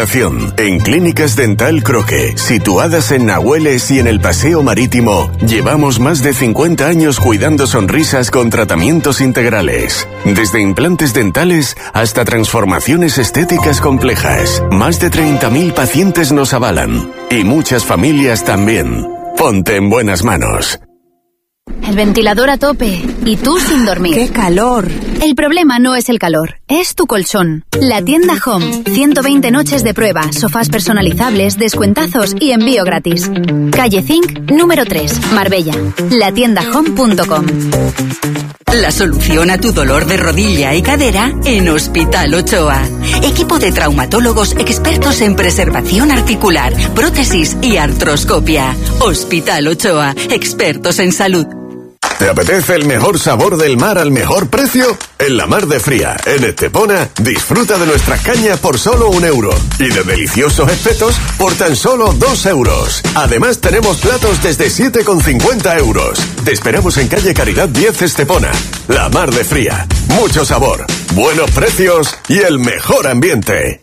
innovación en Clínicas Dental Croque, situadas en Nahueles y en el Paseo Marítimo. Llevamos más de cincuenta años cuidando sonrisas con tratamientos integrales. Desde implantes dentales hasta transformaciones estéticas complejas. Más de treinta mil pacientes nos avalan. Y muchas familias también. Ponte en buenas manos. El ventilador a tope y tú sin dormir. ¡Qué calor! El problema no es el calor, es tu colchón. La tienda Home. ciento veinte noches de prueba, sofás personalizables, descuentazos y envío gratis. Calle Zinc, número tres, Marbella. la tienda home punto com. La solución a tu dolor de rodilla y cadera en Hospital Ochoa. Equipo de traumatólogos expertos en preservación articular, prótesis y artroscopia. Hospital Ochoa, expertos en salud. ¿Te apetece el mejor sabor del mar al mejor precio? En la Mar de Fría, en Estepona, disfruta de nuestras cañas por solo un euro y de deliciosos espetos por tan solo dos euros. Además tenemos platos desde siete con cincuenta euros. Te esperamos en calle Caridad diez Estepona. La Mar de Fría, mucho sabor, buenos precios y el mejor ambiente.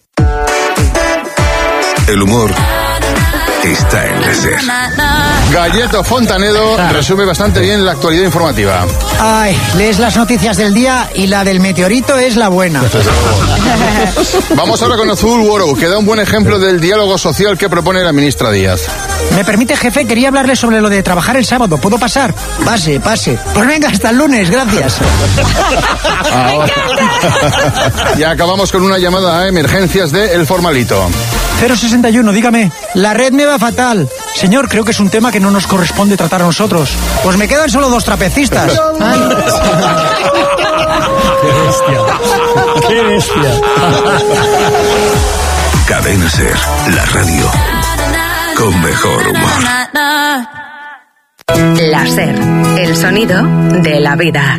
El humor está en la SER. Galleto Fontanedo resume bastante bien la actualidad informativa. Ay, lees las noticias del día y la del meteorito es la buena. Vamos ahora con Azul World, que da un buen ejemplo del diálogo social que propone la ministra Díaz. ¿Me permite, jefe? Quería hablarle sobre lo de trabajar el sábado. ¿Puedo pasar? Pase, pase. Pues venga, hasta el lunes, gracias. Ya acabamos con una llamada a emergencias de El Formalito. cero sesenta y uno, dígame. La red me va fatal. Señor, creo que es un tema que no nos corresponde tratar a nosotros. Pues me quedan solo dos trapecistas. ¡Qué bestia! ¡Qué bestia! Cadena SER, la radio con mejor humor. La SER, el sonido de la vida.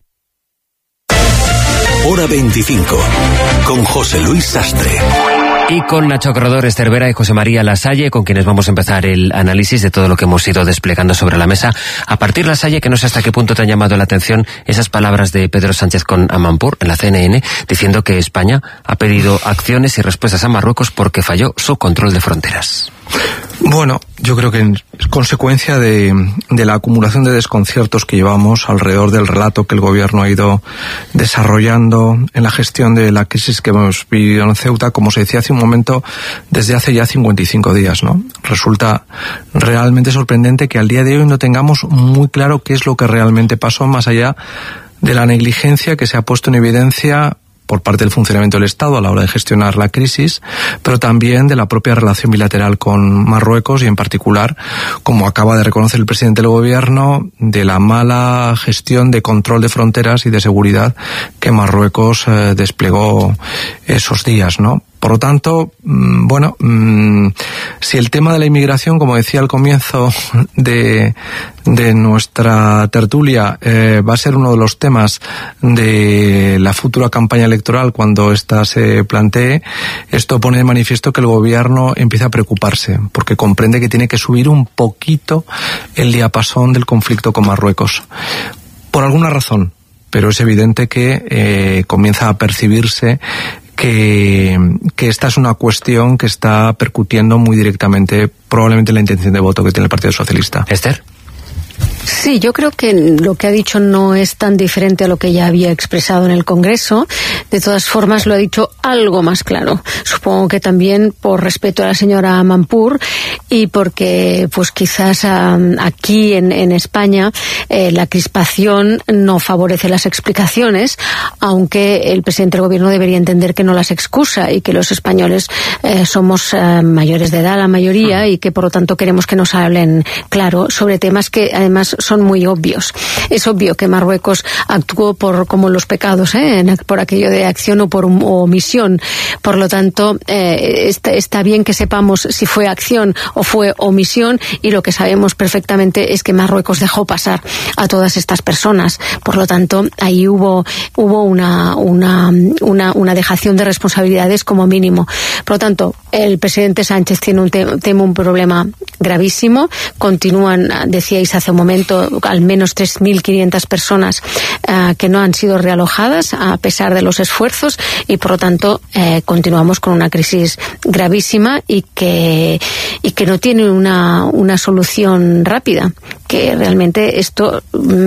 Hora veinticinco, con José Luis Sastre. Y con Nacho Corredor, Esther Vera y José María Lasalle, con quienes vamos a empezar el análisis de todo lo que hemos ido desplegando sobre la mesa. A partir, Lasalle, que no sé hasta qué punto te han llamado la atención esas palabras de Pedro Sánchez con Amanpour en la C N N, diciendo que España ha pedido acciones y respuestas a Marruecos porque falló su control de fronteras. Bueno, yo creo que es consecuencia de, de la acumulación de desconciertos que llevamos alrededor del relato que el gobierno ha ido desarrollando en la gestión de la crisis que hemos vivido en Ceuta, como se decía hace un momento, desde hace ya cincuenta y cinco días, ¿no? Resulta realmente sorprendente que al día de hoy no tengamos muy claro qué es lo que realmente pasó, más allá de la negligencia que se ha puesto en evidencia por parte del funcionamiento del Estado a la hora de gestionar la crisis, pero también de la propia relación bilateral con Marruecos y en particular, como acaba de reconocer el presidente del gobierno, de la mala gestión de control de fronteras y de seguridad que Marruecos eh, desplegó esos días, ¿no? Por lo tanto, bueno, si el tema de la inmigración, como decía al comienzo de, de nuestra tertulia, eh, va a ser uno de los temas de la futura campaña electoral cuando ésta se plantee, esto pone de manifiesto que el gobierno empieza a preocuparse, porque comprende que tiene que subir un poquito el diapasón del conflicto con Marruecos. Por alguna razón, pero es evidente que eh, comienza a percibirse Que, que esta es una cuestión que está percutiendo muy directamente probablemente la intención de voto que tiene el Partido Socialista. ¿Esther? Sí, yo creo que lo que ha dicho no es tan diferente a lo que ya había expresado en el Congreso. De todas formas, lo ha dicho algo más claro. Supongo que también por respeto a la señora Amanpour y porque, pues quizás um, aquí en, en España eh, la crispación no favorece las explicaciones, aunque el presidente del Gobierno debería entender que no las excusa y que los españoles eh, somos eh, mayores de edad, la mayoría, y que por lo tanto queremos que nos hablen claro sobre temas que además son muy obvios. Es obvio que Marruecos actuó por como los pecados, ¿eh? por aquello de acción o por um, o omisión. Por lo tanto, eh, está, está bien que sepamos si fue acción o fue omisión, y lo que sabemos perfectamente es que Marruecos dejó pasar a todas estas personas. Por lo tanto, ahí hubo hubo una una una, una dejación de responsabilidades como mínimo. Por lo tanto, el presidente Sánchez tiene un, te, teme un problema gravísimo. Continúan, decíais hace un momento, al menos tres mil quinientas personas uh, que no han sido realojadas a pesar de los esfuerzos y por lo tanto eh, continuamos con una crisis gravísima y que, y que no tiene una, una solución rápida, que realmente esto,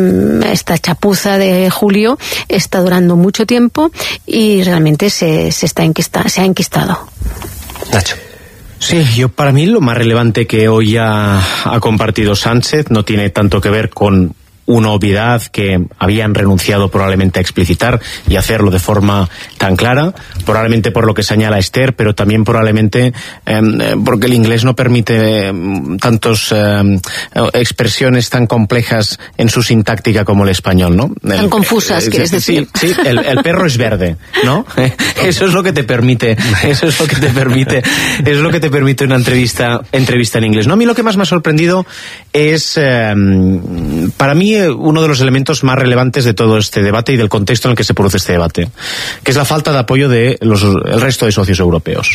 esta chapuza de julio está durando mucho tiempo y realmente se, se, está enquista, se ha enquistado. Nacho. Sí, yo para mí lo más relevante que hoy ha, ha compartido Sánchez no tiene tanto que ver con una obviedad que habían renunciado probablemente a explicitar y hacerlo de forma tan clara, probablemente por lo que señala Esther, pero también probablemente eh, porque el inglés no permite eh, tantos eh, expresiones tan complejas en su sintáctica como el español, ¿no? Tan el, confusas, eh, quieres sí, decir. Sí, el, el perro es verde, ¿no? Eso es lo que te permite, eso es lo que te permite, eso es lo que te permite una entrevista, entrevista en inglés. No, a mí lo que más me ha sorprendido es, eh, para mí, uno de los elementos más relevantes de todo este debate y del contexto en el que se produce este debate, que es la falta de apoyo del de resto de socios europeos.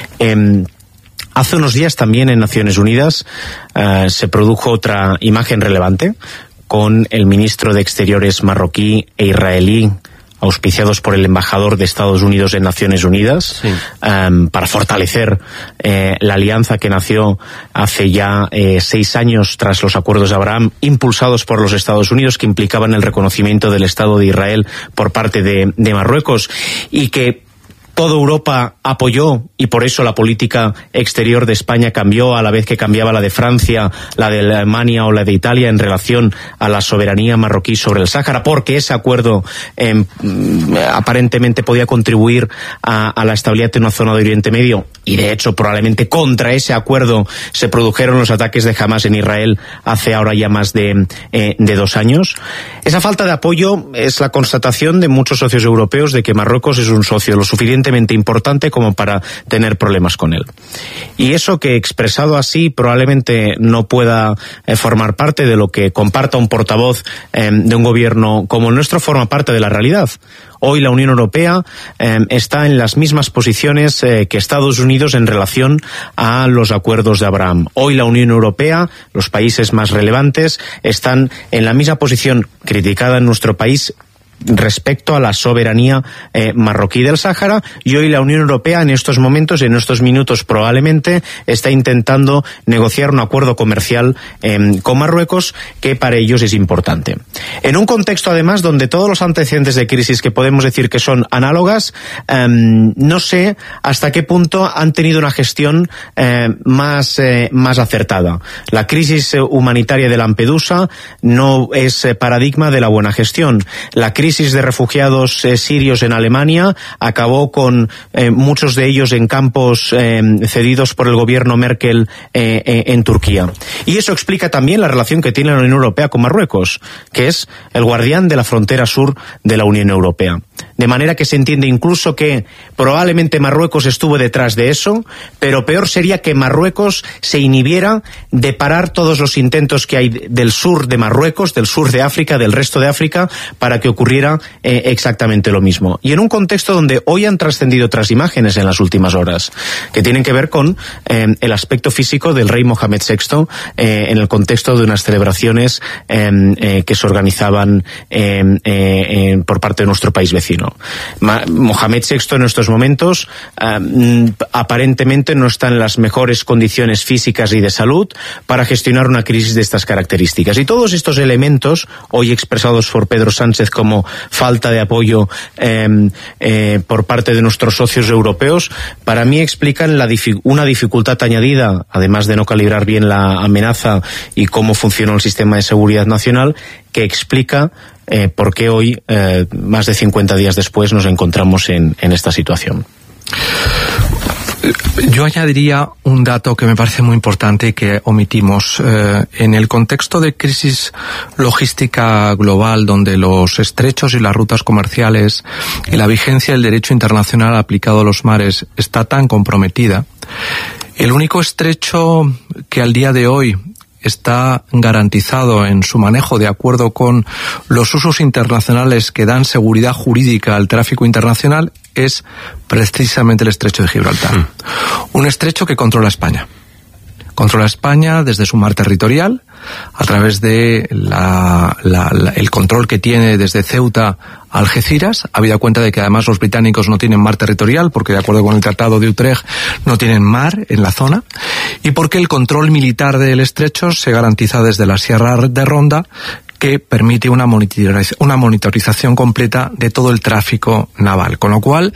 Eh, hace unos días también en Naciones Unidas eh, se produjo otra imagen relevante con el ministro de Exteriores marroquí e israelí, auspiciados por el embajador de Estados Unidos en Naciones Unidas, sí. um, para fortalecer eh, la alianza que nació hace ya eh, seis años tras los acuerdos de Abraham, impulsados por los Estados Unidos, que implicaban el reconocimiento del Estado de Israel por parte de, de Marruecos, y que toda Europa apoyó, y por eso la política exterior de España cambió a la vez que cambiaba la de Francia, la de Alemania o la de Italia en relación a la soberanía marroquí sobre el Sáhara, porque ese acuerdo eh, aparentemente podía contribuir a, a la estabilidad de una zona de Oriente Medio, y de hecho probablemente contra ese acuerdo se produjeron los ataques de Hamas en Israel hace ahora ya más de, eh, de dos años. Esa falta de apoyo es la constatación de muchos socios europeos de que Marruecos es un socio lo suficiente importante como para tener problemas con él. Y eso, que expresado así probablemente no pueda eh, formar parte de lo que comparta un portavoz eh, de un gobierno como el nuestro, forma parte de la realidad. Hoy la Unión Europea eh, está en las mismas posiciones eh, que Estados Unidos en relación a los acuerdos de Abraham. Hoy la Unión Europea, los países más relevantes, están en la misma posición criticada en nuestro país respecto a la soberanía eh, marroquí del Sáhara, y hoy la Unión Europea en estos momentos, en estos minutos probablemente, está intentando negociar un acuerdo comercial eh, con Marruecos que para ellos es importante. En un contexto además donde todos los antecedentes de crisis que podemos decir que son análogas, eh, no sé hasta qué punto han tenido una gestión eh, más, eh, más acertada. La crisis humanitaria de Lampedusa no es eh, paradigma de la buena gestión. La crisis crisis de refugiados eh, sirios en Alemania acabó con eh, muchos de ellos en campos eh, cedidos por el gobierno Merkel eh, eh, en Turquía. Y eso explica también la relación que tiene la Unión Europea con Marruecos, que es el guardián de la frontera sur de la Unión Europea. De manera que se entiende incluso que probablemente Marruecos estuvo detrás de eso, pero peor sería que Marruecos se inhibiera de parar todos los intentos que hay del sur de Marruecos, del sur de África, del resto de África, para que ocurriera eh, exactamente lo mismo. Y en un contexto donde hoy han trascendido otras imágenes en las últimas horas, que tienen que ver con eh, el aspecto físico del rey Mohamed sexto eh, en el contexto de unas celebraciones eh, eh, que se organizaban eh, eh, eh, por parte de nuestro país vecino. Ma- Mohamed sexto en estos momentos eh, aparentemente no está en las mejores condiciones físicas y de salud para gestionar una crisis de estas características. Y todos estos elementos, hoy expresados por Pedro Sánchez como falta de apoyo eh, eh, por parte de nuestros socios europeos, para mí explican la dific- una dificultad añadida, además de no calibrar bien la amenaza y cómo funcionó el sistema de seguridad nacional, que explica eh, por qué hoy, eh, más de cincuenta días después, nos encontramos en, en esta situación. Yo añadiría un dato que me parece muy importante y que omitimos. Eh, en el contexto de crisis logística global, donde los estrechos y las rutas comerciales y la vigencia del derecho internacional aplicado a los mares está tan comprometida, el único estrecho que al día de hoy está garantizado en su manejo de acuerdo con los usos internacionales que dan seguridad jurídica al tráfico internacional es precisamente el estrecho de Gibraltar. Mm. Un estrecho que controla España. Controla España desde su mar territorial, a través de la, la, la, el control que tiene desde Ceuta a Algeciras, habida cuenta de que además los británicos no tienen mar territorial, porque de acuerdo con el Tratado de Utrecht no tienen mar en la zona, y porque el control militar del estrecho se garantiza desde la Sierra de Ronda, que permite una monitorización, una monitorización completa de todo el tráfico naval. Con lo cual,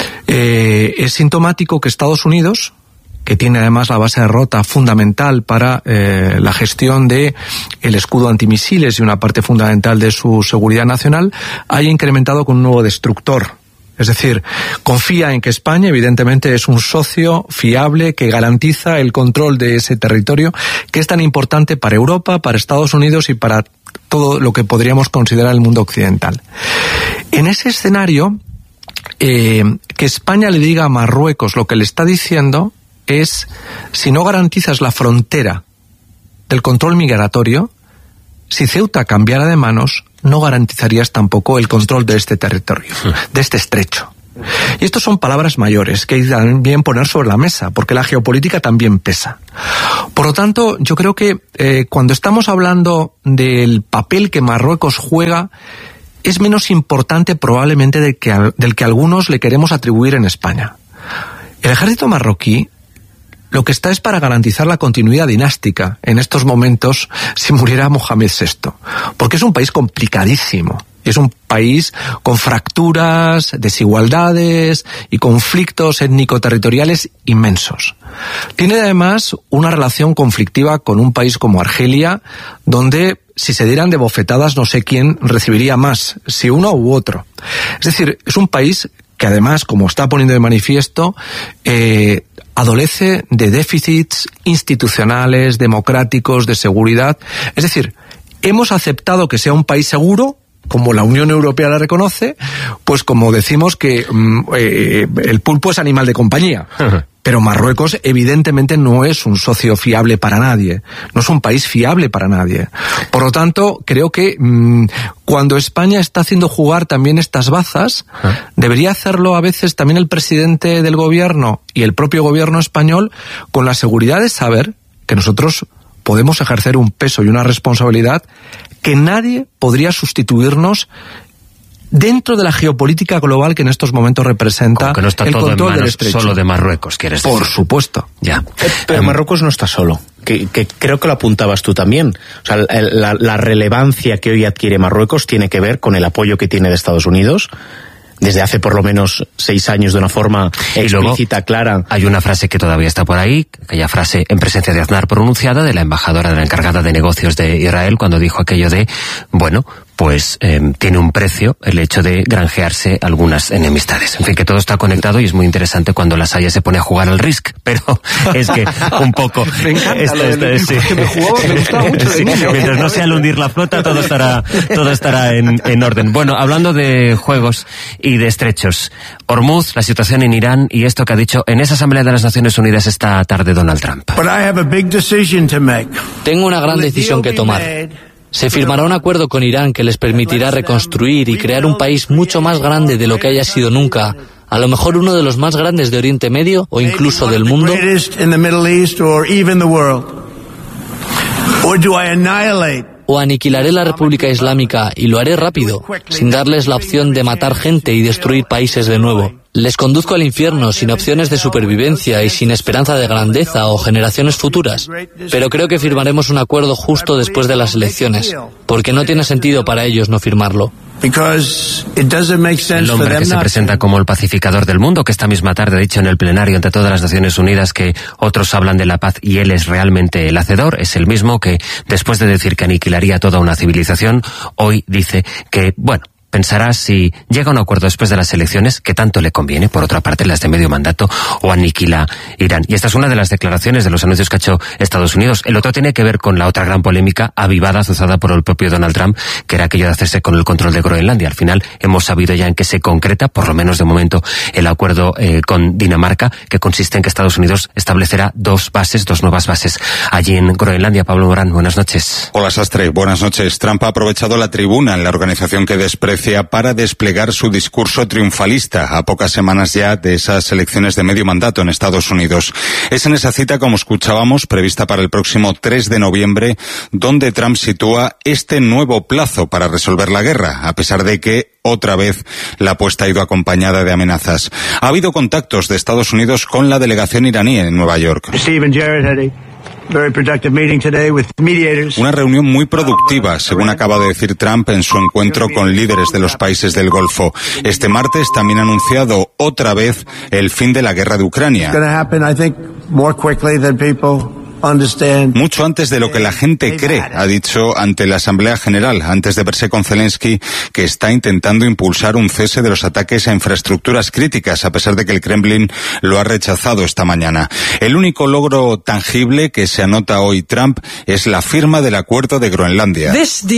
eh, es sintomático que Estados Unidos, que tiene además la base de Rota fundamental para eh, la gestión de el escudo antimisiles y una parte fundamental de su seguridad nacional, haya incrementado con un nuevo destructor. Es decir, confía en que España, evidentemente, es un socio fiable que garantiza el control de ese territorio que es tan importante para Europa, para Estados Unidos y para todo lo que podríamos considerar el mundo occidental. En ese escenario, eh, que España le diga a Marruecos lo que le está diciendo es, si no garantizas la frontera del control migratorio, si Ceuta cambiara de manos, no garantizarías tampoco el control de este territorio, de este estrecho. Y estas son palabras mayores que hay que también poner sobre la mesa, porque la geopolítica también pesa. Por lo tanto, yo creo que eh, cuando estamos hablando del papel que Marruecos juega, es menos importante probablemente del que, del que algunos le queremos atribuir en España. El ejército marroquí lo que está es para garantizar la continuidad dinástica en estos momentos si muriera Mohamed sexto, porque es un país complicadísimo. Es un país con fracturas, desigualdades y conflictos étnico-territoriales inmensos. Tiene además una relación conflictiva con un país como Argelia, donde si se dieran de bofetadas no sé quién recibiría más, si uno u otro. Es decir, es un país que además, como está poniendo de manifiesto, eh, adolece de déficits institucionales, democráticos, de seguridad. Es decir, hemos aceptado que sea un país seguro, como la Unión Europea la reconoce, pues como decimos que mm, eh, el pulpo es animal de compañía. Pero Marruecos evidentemente no es un socio fiable para nadie, no es un país fiable para nadie. Por lo tanto, creo que mmm, cuando España está haciendo jugar también estas bazas, debería hacerlo a veces también el presidente del gobierno y el propio gobierno español, con la seguridad de saber que nosotros podemos ejercer un peso y una responsabilidad que nadie podría sustituirnos dentro de la geopolítica global que en estos momentos representa que no está el todo control en manos del estrecho. Solo de Marruecos, ¿quieres decir? Por supuesto. Ya. Pero Marruecos no está solo, que, que creo que lo apuntabas tú también. O sea, la, la relevancia que hoy adquiere Marruecos tiene que ver con el apoyo que tiene de Estados Unidos desde hace por lo menos seis años de una forma explícita, clara. Hay una frase que todavía está por ahí, aquella frase en presencia de Aznar pronunciada de la embajadora, de la encargada de negocios de Israel, cuando dijo aquello de, bueno, pues eh, tiene un precio el hecho de granjearse algunas enemistades. En fin, que todo está conectado y es muy interesante cuando la Salle se pone a jugar al Risk, pero es que un poco... me encanta esto, lo del esto, sí. que me jugó, me gustaba mucho. Sí, mientras no sea al hundir la flota, todo estará, todo estará en, en orden. Bueno, hablando de juegos y de estrechos, Hormuz, la situación en Irán y esto que ha dicho en esa Asamblea de las Naciones Unidas esta tarde Donald Trump. Tengo una gran decisión que tomar. Se firmará un acuerdo con Irán que les permitirá reconstruir y crear un país mucho más grande de lo que haya sido nunca, a lo mejor uno de los más grandes de Oriente Medio o incluso del mundo. O aniquilaré la República Islámica y lo haré rápido, sin darles la opción de matar gente y destruir países de nuevo. Les conduzco al infierno sin opciones de supervivencia y sin esperanza de grandeza o generaciones futuras. Pero creo que firmaremos un acuerdo justo después de las elecciones, porque no tiene sentido para ellos no firmarlo. El hombre que se presenta como el pacificador del mundo, que esta misma tarde ha dicho en el plenario ante todas las Naciones Unidas que otros hablan de la paz y él es realmente el hacedor, es el mismo que después de decir que aniquilaría toda una civilización, hoy dice que, bueno, pensará si llega a un acuerdo después de las elecciones, que tanto le conviene, por otra parte, las de medio mandato, o aniquila Irán. Y esta es una de las declaraciones de los anuncios que ha hecho Estados Unidos. El otro tiene que ver con la otra gran polémica avivada, azuzada por el propio Donald Trump, que era aquello de hacerse con el control de Groenlandia. Al final hemos sabido ya en qué se concreta, por lo menos de momento, el acuerdo eh, con Dinamarca, que consiste en que Estados Unidos establecerá dos bases, dos nuevas bases allí en Groenlandia. Pablo Morán, buenas noches. Hola, Sastre, buenas noches. Trump ha aprovechado la tribuna en la organización que desprecia Francia para desplegar su discurso triunfalista a pocas semanas ya de esas elecciones de medio mandato en Estados Unidos. Es en esa cita, como escuchábamos, prevista para el próximo tres de noviembre, donde Trump sitúa este nuevo plazo para resolver la guerra, a pesar de que otra vez la apuesta ha ido acompañada de amenazas. Ha habido contactos de Estados Unidos con la delegación iraní en Nueva York. Una reunión muy productiva, según acaba de decir Trump en su encuentro con líderes de los países del Golfo. Este martes también ha anunciado otra vez el fin de la guerra de Ucrania. Mucho antes de lo que la gente cree, ha dicho ante la Asamblea General, antes de verse con Zelensky, que está intentando impulsar un cese de los ataques a infraestructuras críticas, a pesar de que el Kremlin lo ha rechazado esta mañana. El único logro tangible que se anota hoy Trump es la firma del acuerdo de Groenlandia.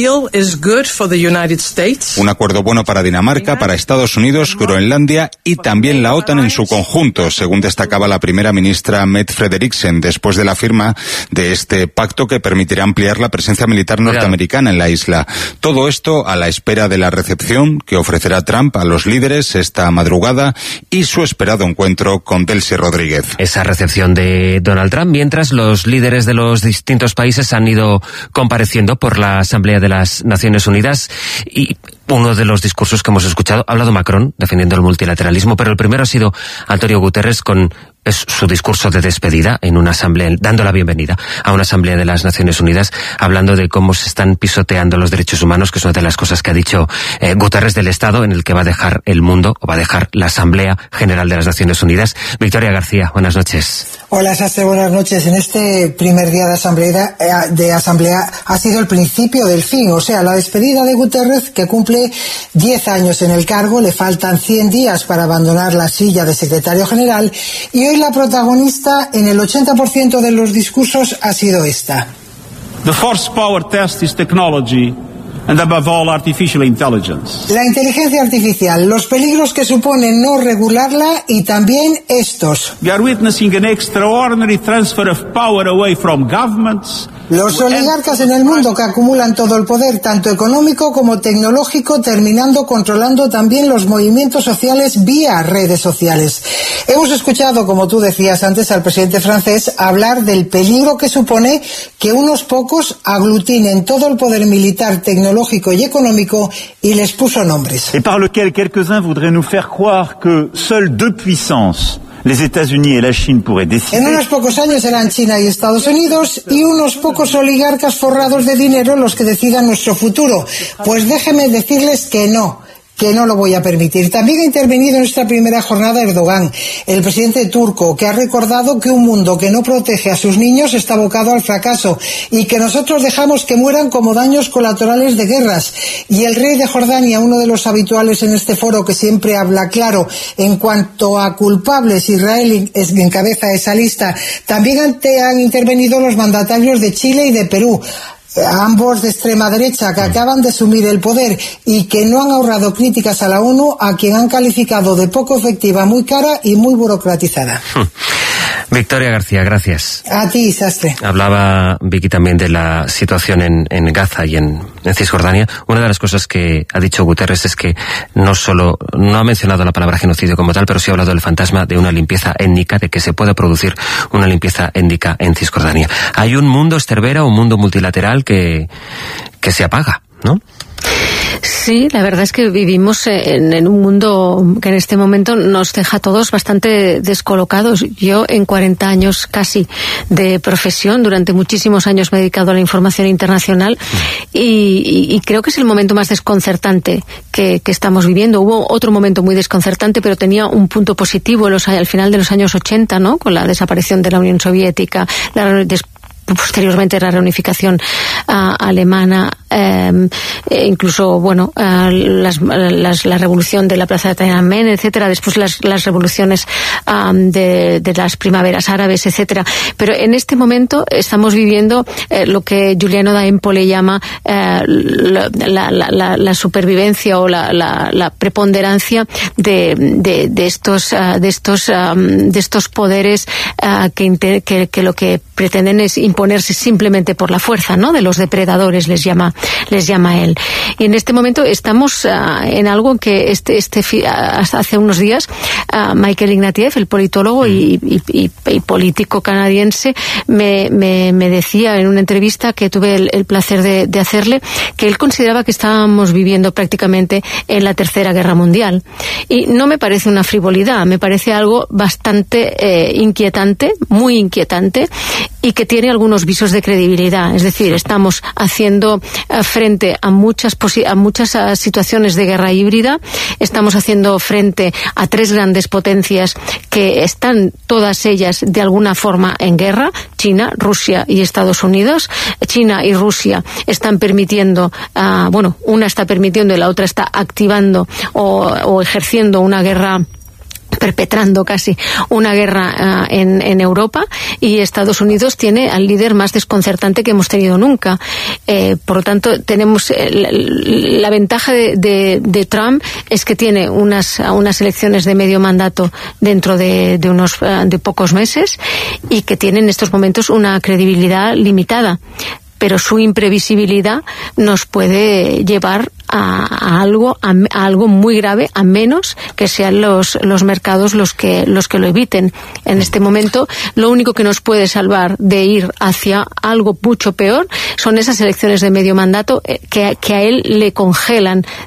Un acuerdo bueno para Dinamarca, para Estados Unidos, Groenlandia y también la OTAN en su conjunto, según destacaba la primera ministra Mette Frederiksen, después de la firma de este pacto que permitirá ampliar la presencia militar norteamericana en la isla. Todo esto a la espera de la recepción que ofrecerá Trump a los líderes esta madrugada y su esperado encuentro con Delcy Rodríguez. Esa recepción de Donald Trump, mientras los líderes de los distintos países han ido compareciendo por la Asamblea de las Naciones Unidas, y uno de los discursos que hemos escuchado, ha hablado Macron defendiendo el multilateralismo, pero el primero ha sido Antonio Guterres con es su discurso de despedida en una asamblea, dando la bienvenida a una asamblea de las Naciones Unidas, hablando de cómo se están pisoteando los derechos humanos, que es una de las cosas que ha dicho eh, Guterres del estado en el que va a dejar el mundo, o va a dejar la Asamblea General de las Naciones Unidas. Victoria García, buenas noches. Hola, Sastre, buenas noches. En este primer día de asamblea, de asamblea ha sido el principio del fin, o sea, la despedida de Guterres, que cumple diez años en el cargo, le faltan cien días para abandonar la silla de secretario general, y hoy la protagonista en el ochenta por ciento de los discursos ha sido esta. The force power test is technology. And above all, artificial intelligence. La inteligencia artificial, los peligros que supone no regularla y también estos. We are witnessing an extraordinary transfer of power away from governments. Los oligarcas en el mundo que acumulan todo el poder, tanto económico como tecnológico, terminando controlando también los movimientos sociales vía redes sociales. Hemos escuchado, como tú decías antes, al presidente francés hablar del peligro que supone que unos pocos aglutinen todo el poder militar, tecnológico y económico, y les puso nombres. Et par lequel quelques-uns voudraient nous faire croire que seules deux puissances, les États-Unis et la Chine, pourraient décider. En unos pocos años serán China y Estados Unidos y unos pocos oligarcas forrados de dinero los que decidan nuestro futuro. Pues déjenme decirles que no. que no lo voy a permitir. También ha intervenido en esta primera jornada Erdogan, el presidente turco, que ha recordado que un mundo que no protege a sus niños está abocado al fracaso y que nosotros dejamos que mueran como daños colaterales de guerras. Y el rey de Jordania, uno de los habituales en este foro que siempre habla claro en cuanto a culpables, Israel encabeza esa lista. También ante, han intervenido los mandatarios de Chile y de Perú, ambos de extrema derecha, que acaban de asumir el poder y que no han ahorrado críticas a la ONU, a quien han calificado de poco efectiva, muy cara y muy burocratizada. Victoria García, gracias. A ti, Sastre. Hablaba Vicky también de la situación en, en Gaza y en, en Cisjordania. Una de las cosas que ha dicho Guterres es que no solo, no ha mencionado la palabra genocidio como tal, pero sí ha hablado del fantasma de una limpieza étnica, de que se puede producir una limpieza étnica en Cisjordania. Hay un mundo Estervera, un mundo multilateral que, que se apaga, ¿no? Sí, la verdad es que vivimos en, en un mundo que en este momento nos deja a todos bastante descolocados. Yo en cuarenta años casi de profesión, durante muchísimos años me he dedicado a la información internacional y, y, y creo que es el momento más desconcertante que, que estamos viviendo. Hubo otro momento muy desconcertante, pero tenía un punto positivo en los, al final de los años ochenta, ¿no? Con la desaparición de la Unión Soviética, la des, posteriormente la reunificación uh, alemana, eh, e incluso bueno uh, las, las, la revolución de la plaza de Tiananmen, etcétera, después las, las revoluciones um, de, de las primaveras árabes, etcétera. Pero en este momento estamos viviendo eh, lo que Giuliano da Empoli llama eh, la, la, la, la supervivencia o la, la, la preponderancia de, de, de estos uh, de estos um, de estos poderes uh, que, que, que lo que pretenden es imponer imponerse simplemente por la fuerza, ¿no? De los depredadores, les llama, les llama él. Y en este momento estamos uh, en algo que este, este hasta hace unos días uh, Michael Ignatieff, el politólogo y, y, y, y político canadiense, me, me, me decía en una entrevista que tuve el, el placer de, de hacerle, que él consideraba que estábamos viviendo prácticamente en la Tercera Guerra Mundial. Y no me parece una frivolidad, me parece algo bastante eh, inquietante, muy inquietante, y que tiene algunos visos de credibilidad. Es decir, estamos haciendo uh, frente a muchas, a muchas uh, situaciones de guerra híbrida, estamos haciendo frente a tres grandes potencias que están todas ellas de alguna forma en guerra: China, Rusia y Estados Unidos. China y Rusia están permitiendo, uh, bueno, una está permitiendo y la otra está activando o, o ejerciendo una guerra, perpetrando casi una guerra uh, en, en Europa, y Estados Unidos tiene al líder más desconcertante que hemos tenido nunca. Eh, por lo tanto, tenemos eh, la, la ventaja de, de, de Trump es que tiene unas, unas elecciones de medio mandato dentro de, de unos uh, de pocos meses, y que tiene en estos momentos una credibilidad limitada. Pero su imprevisibilidad nos puede llevar a, a algo a, a algo muy grave, a menos que sean los los mercados los que los que lo eviten. En este momento, lo único que nos puede salvar de ir hacia algo mucho peor son esas elecciones de medio mandato que, que a él le congelan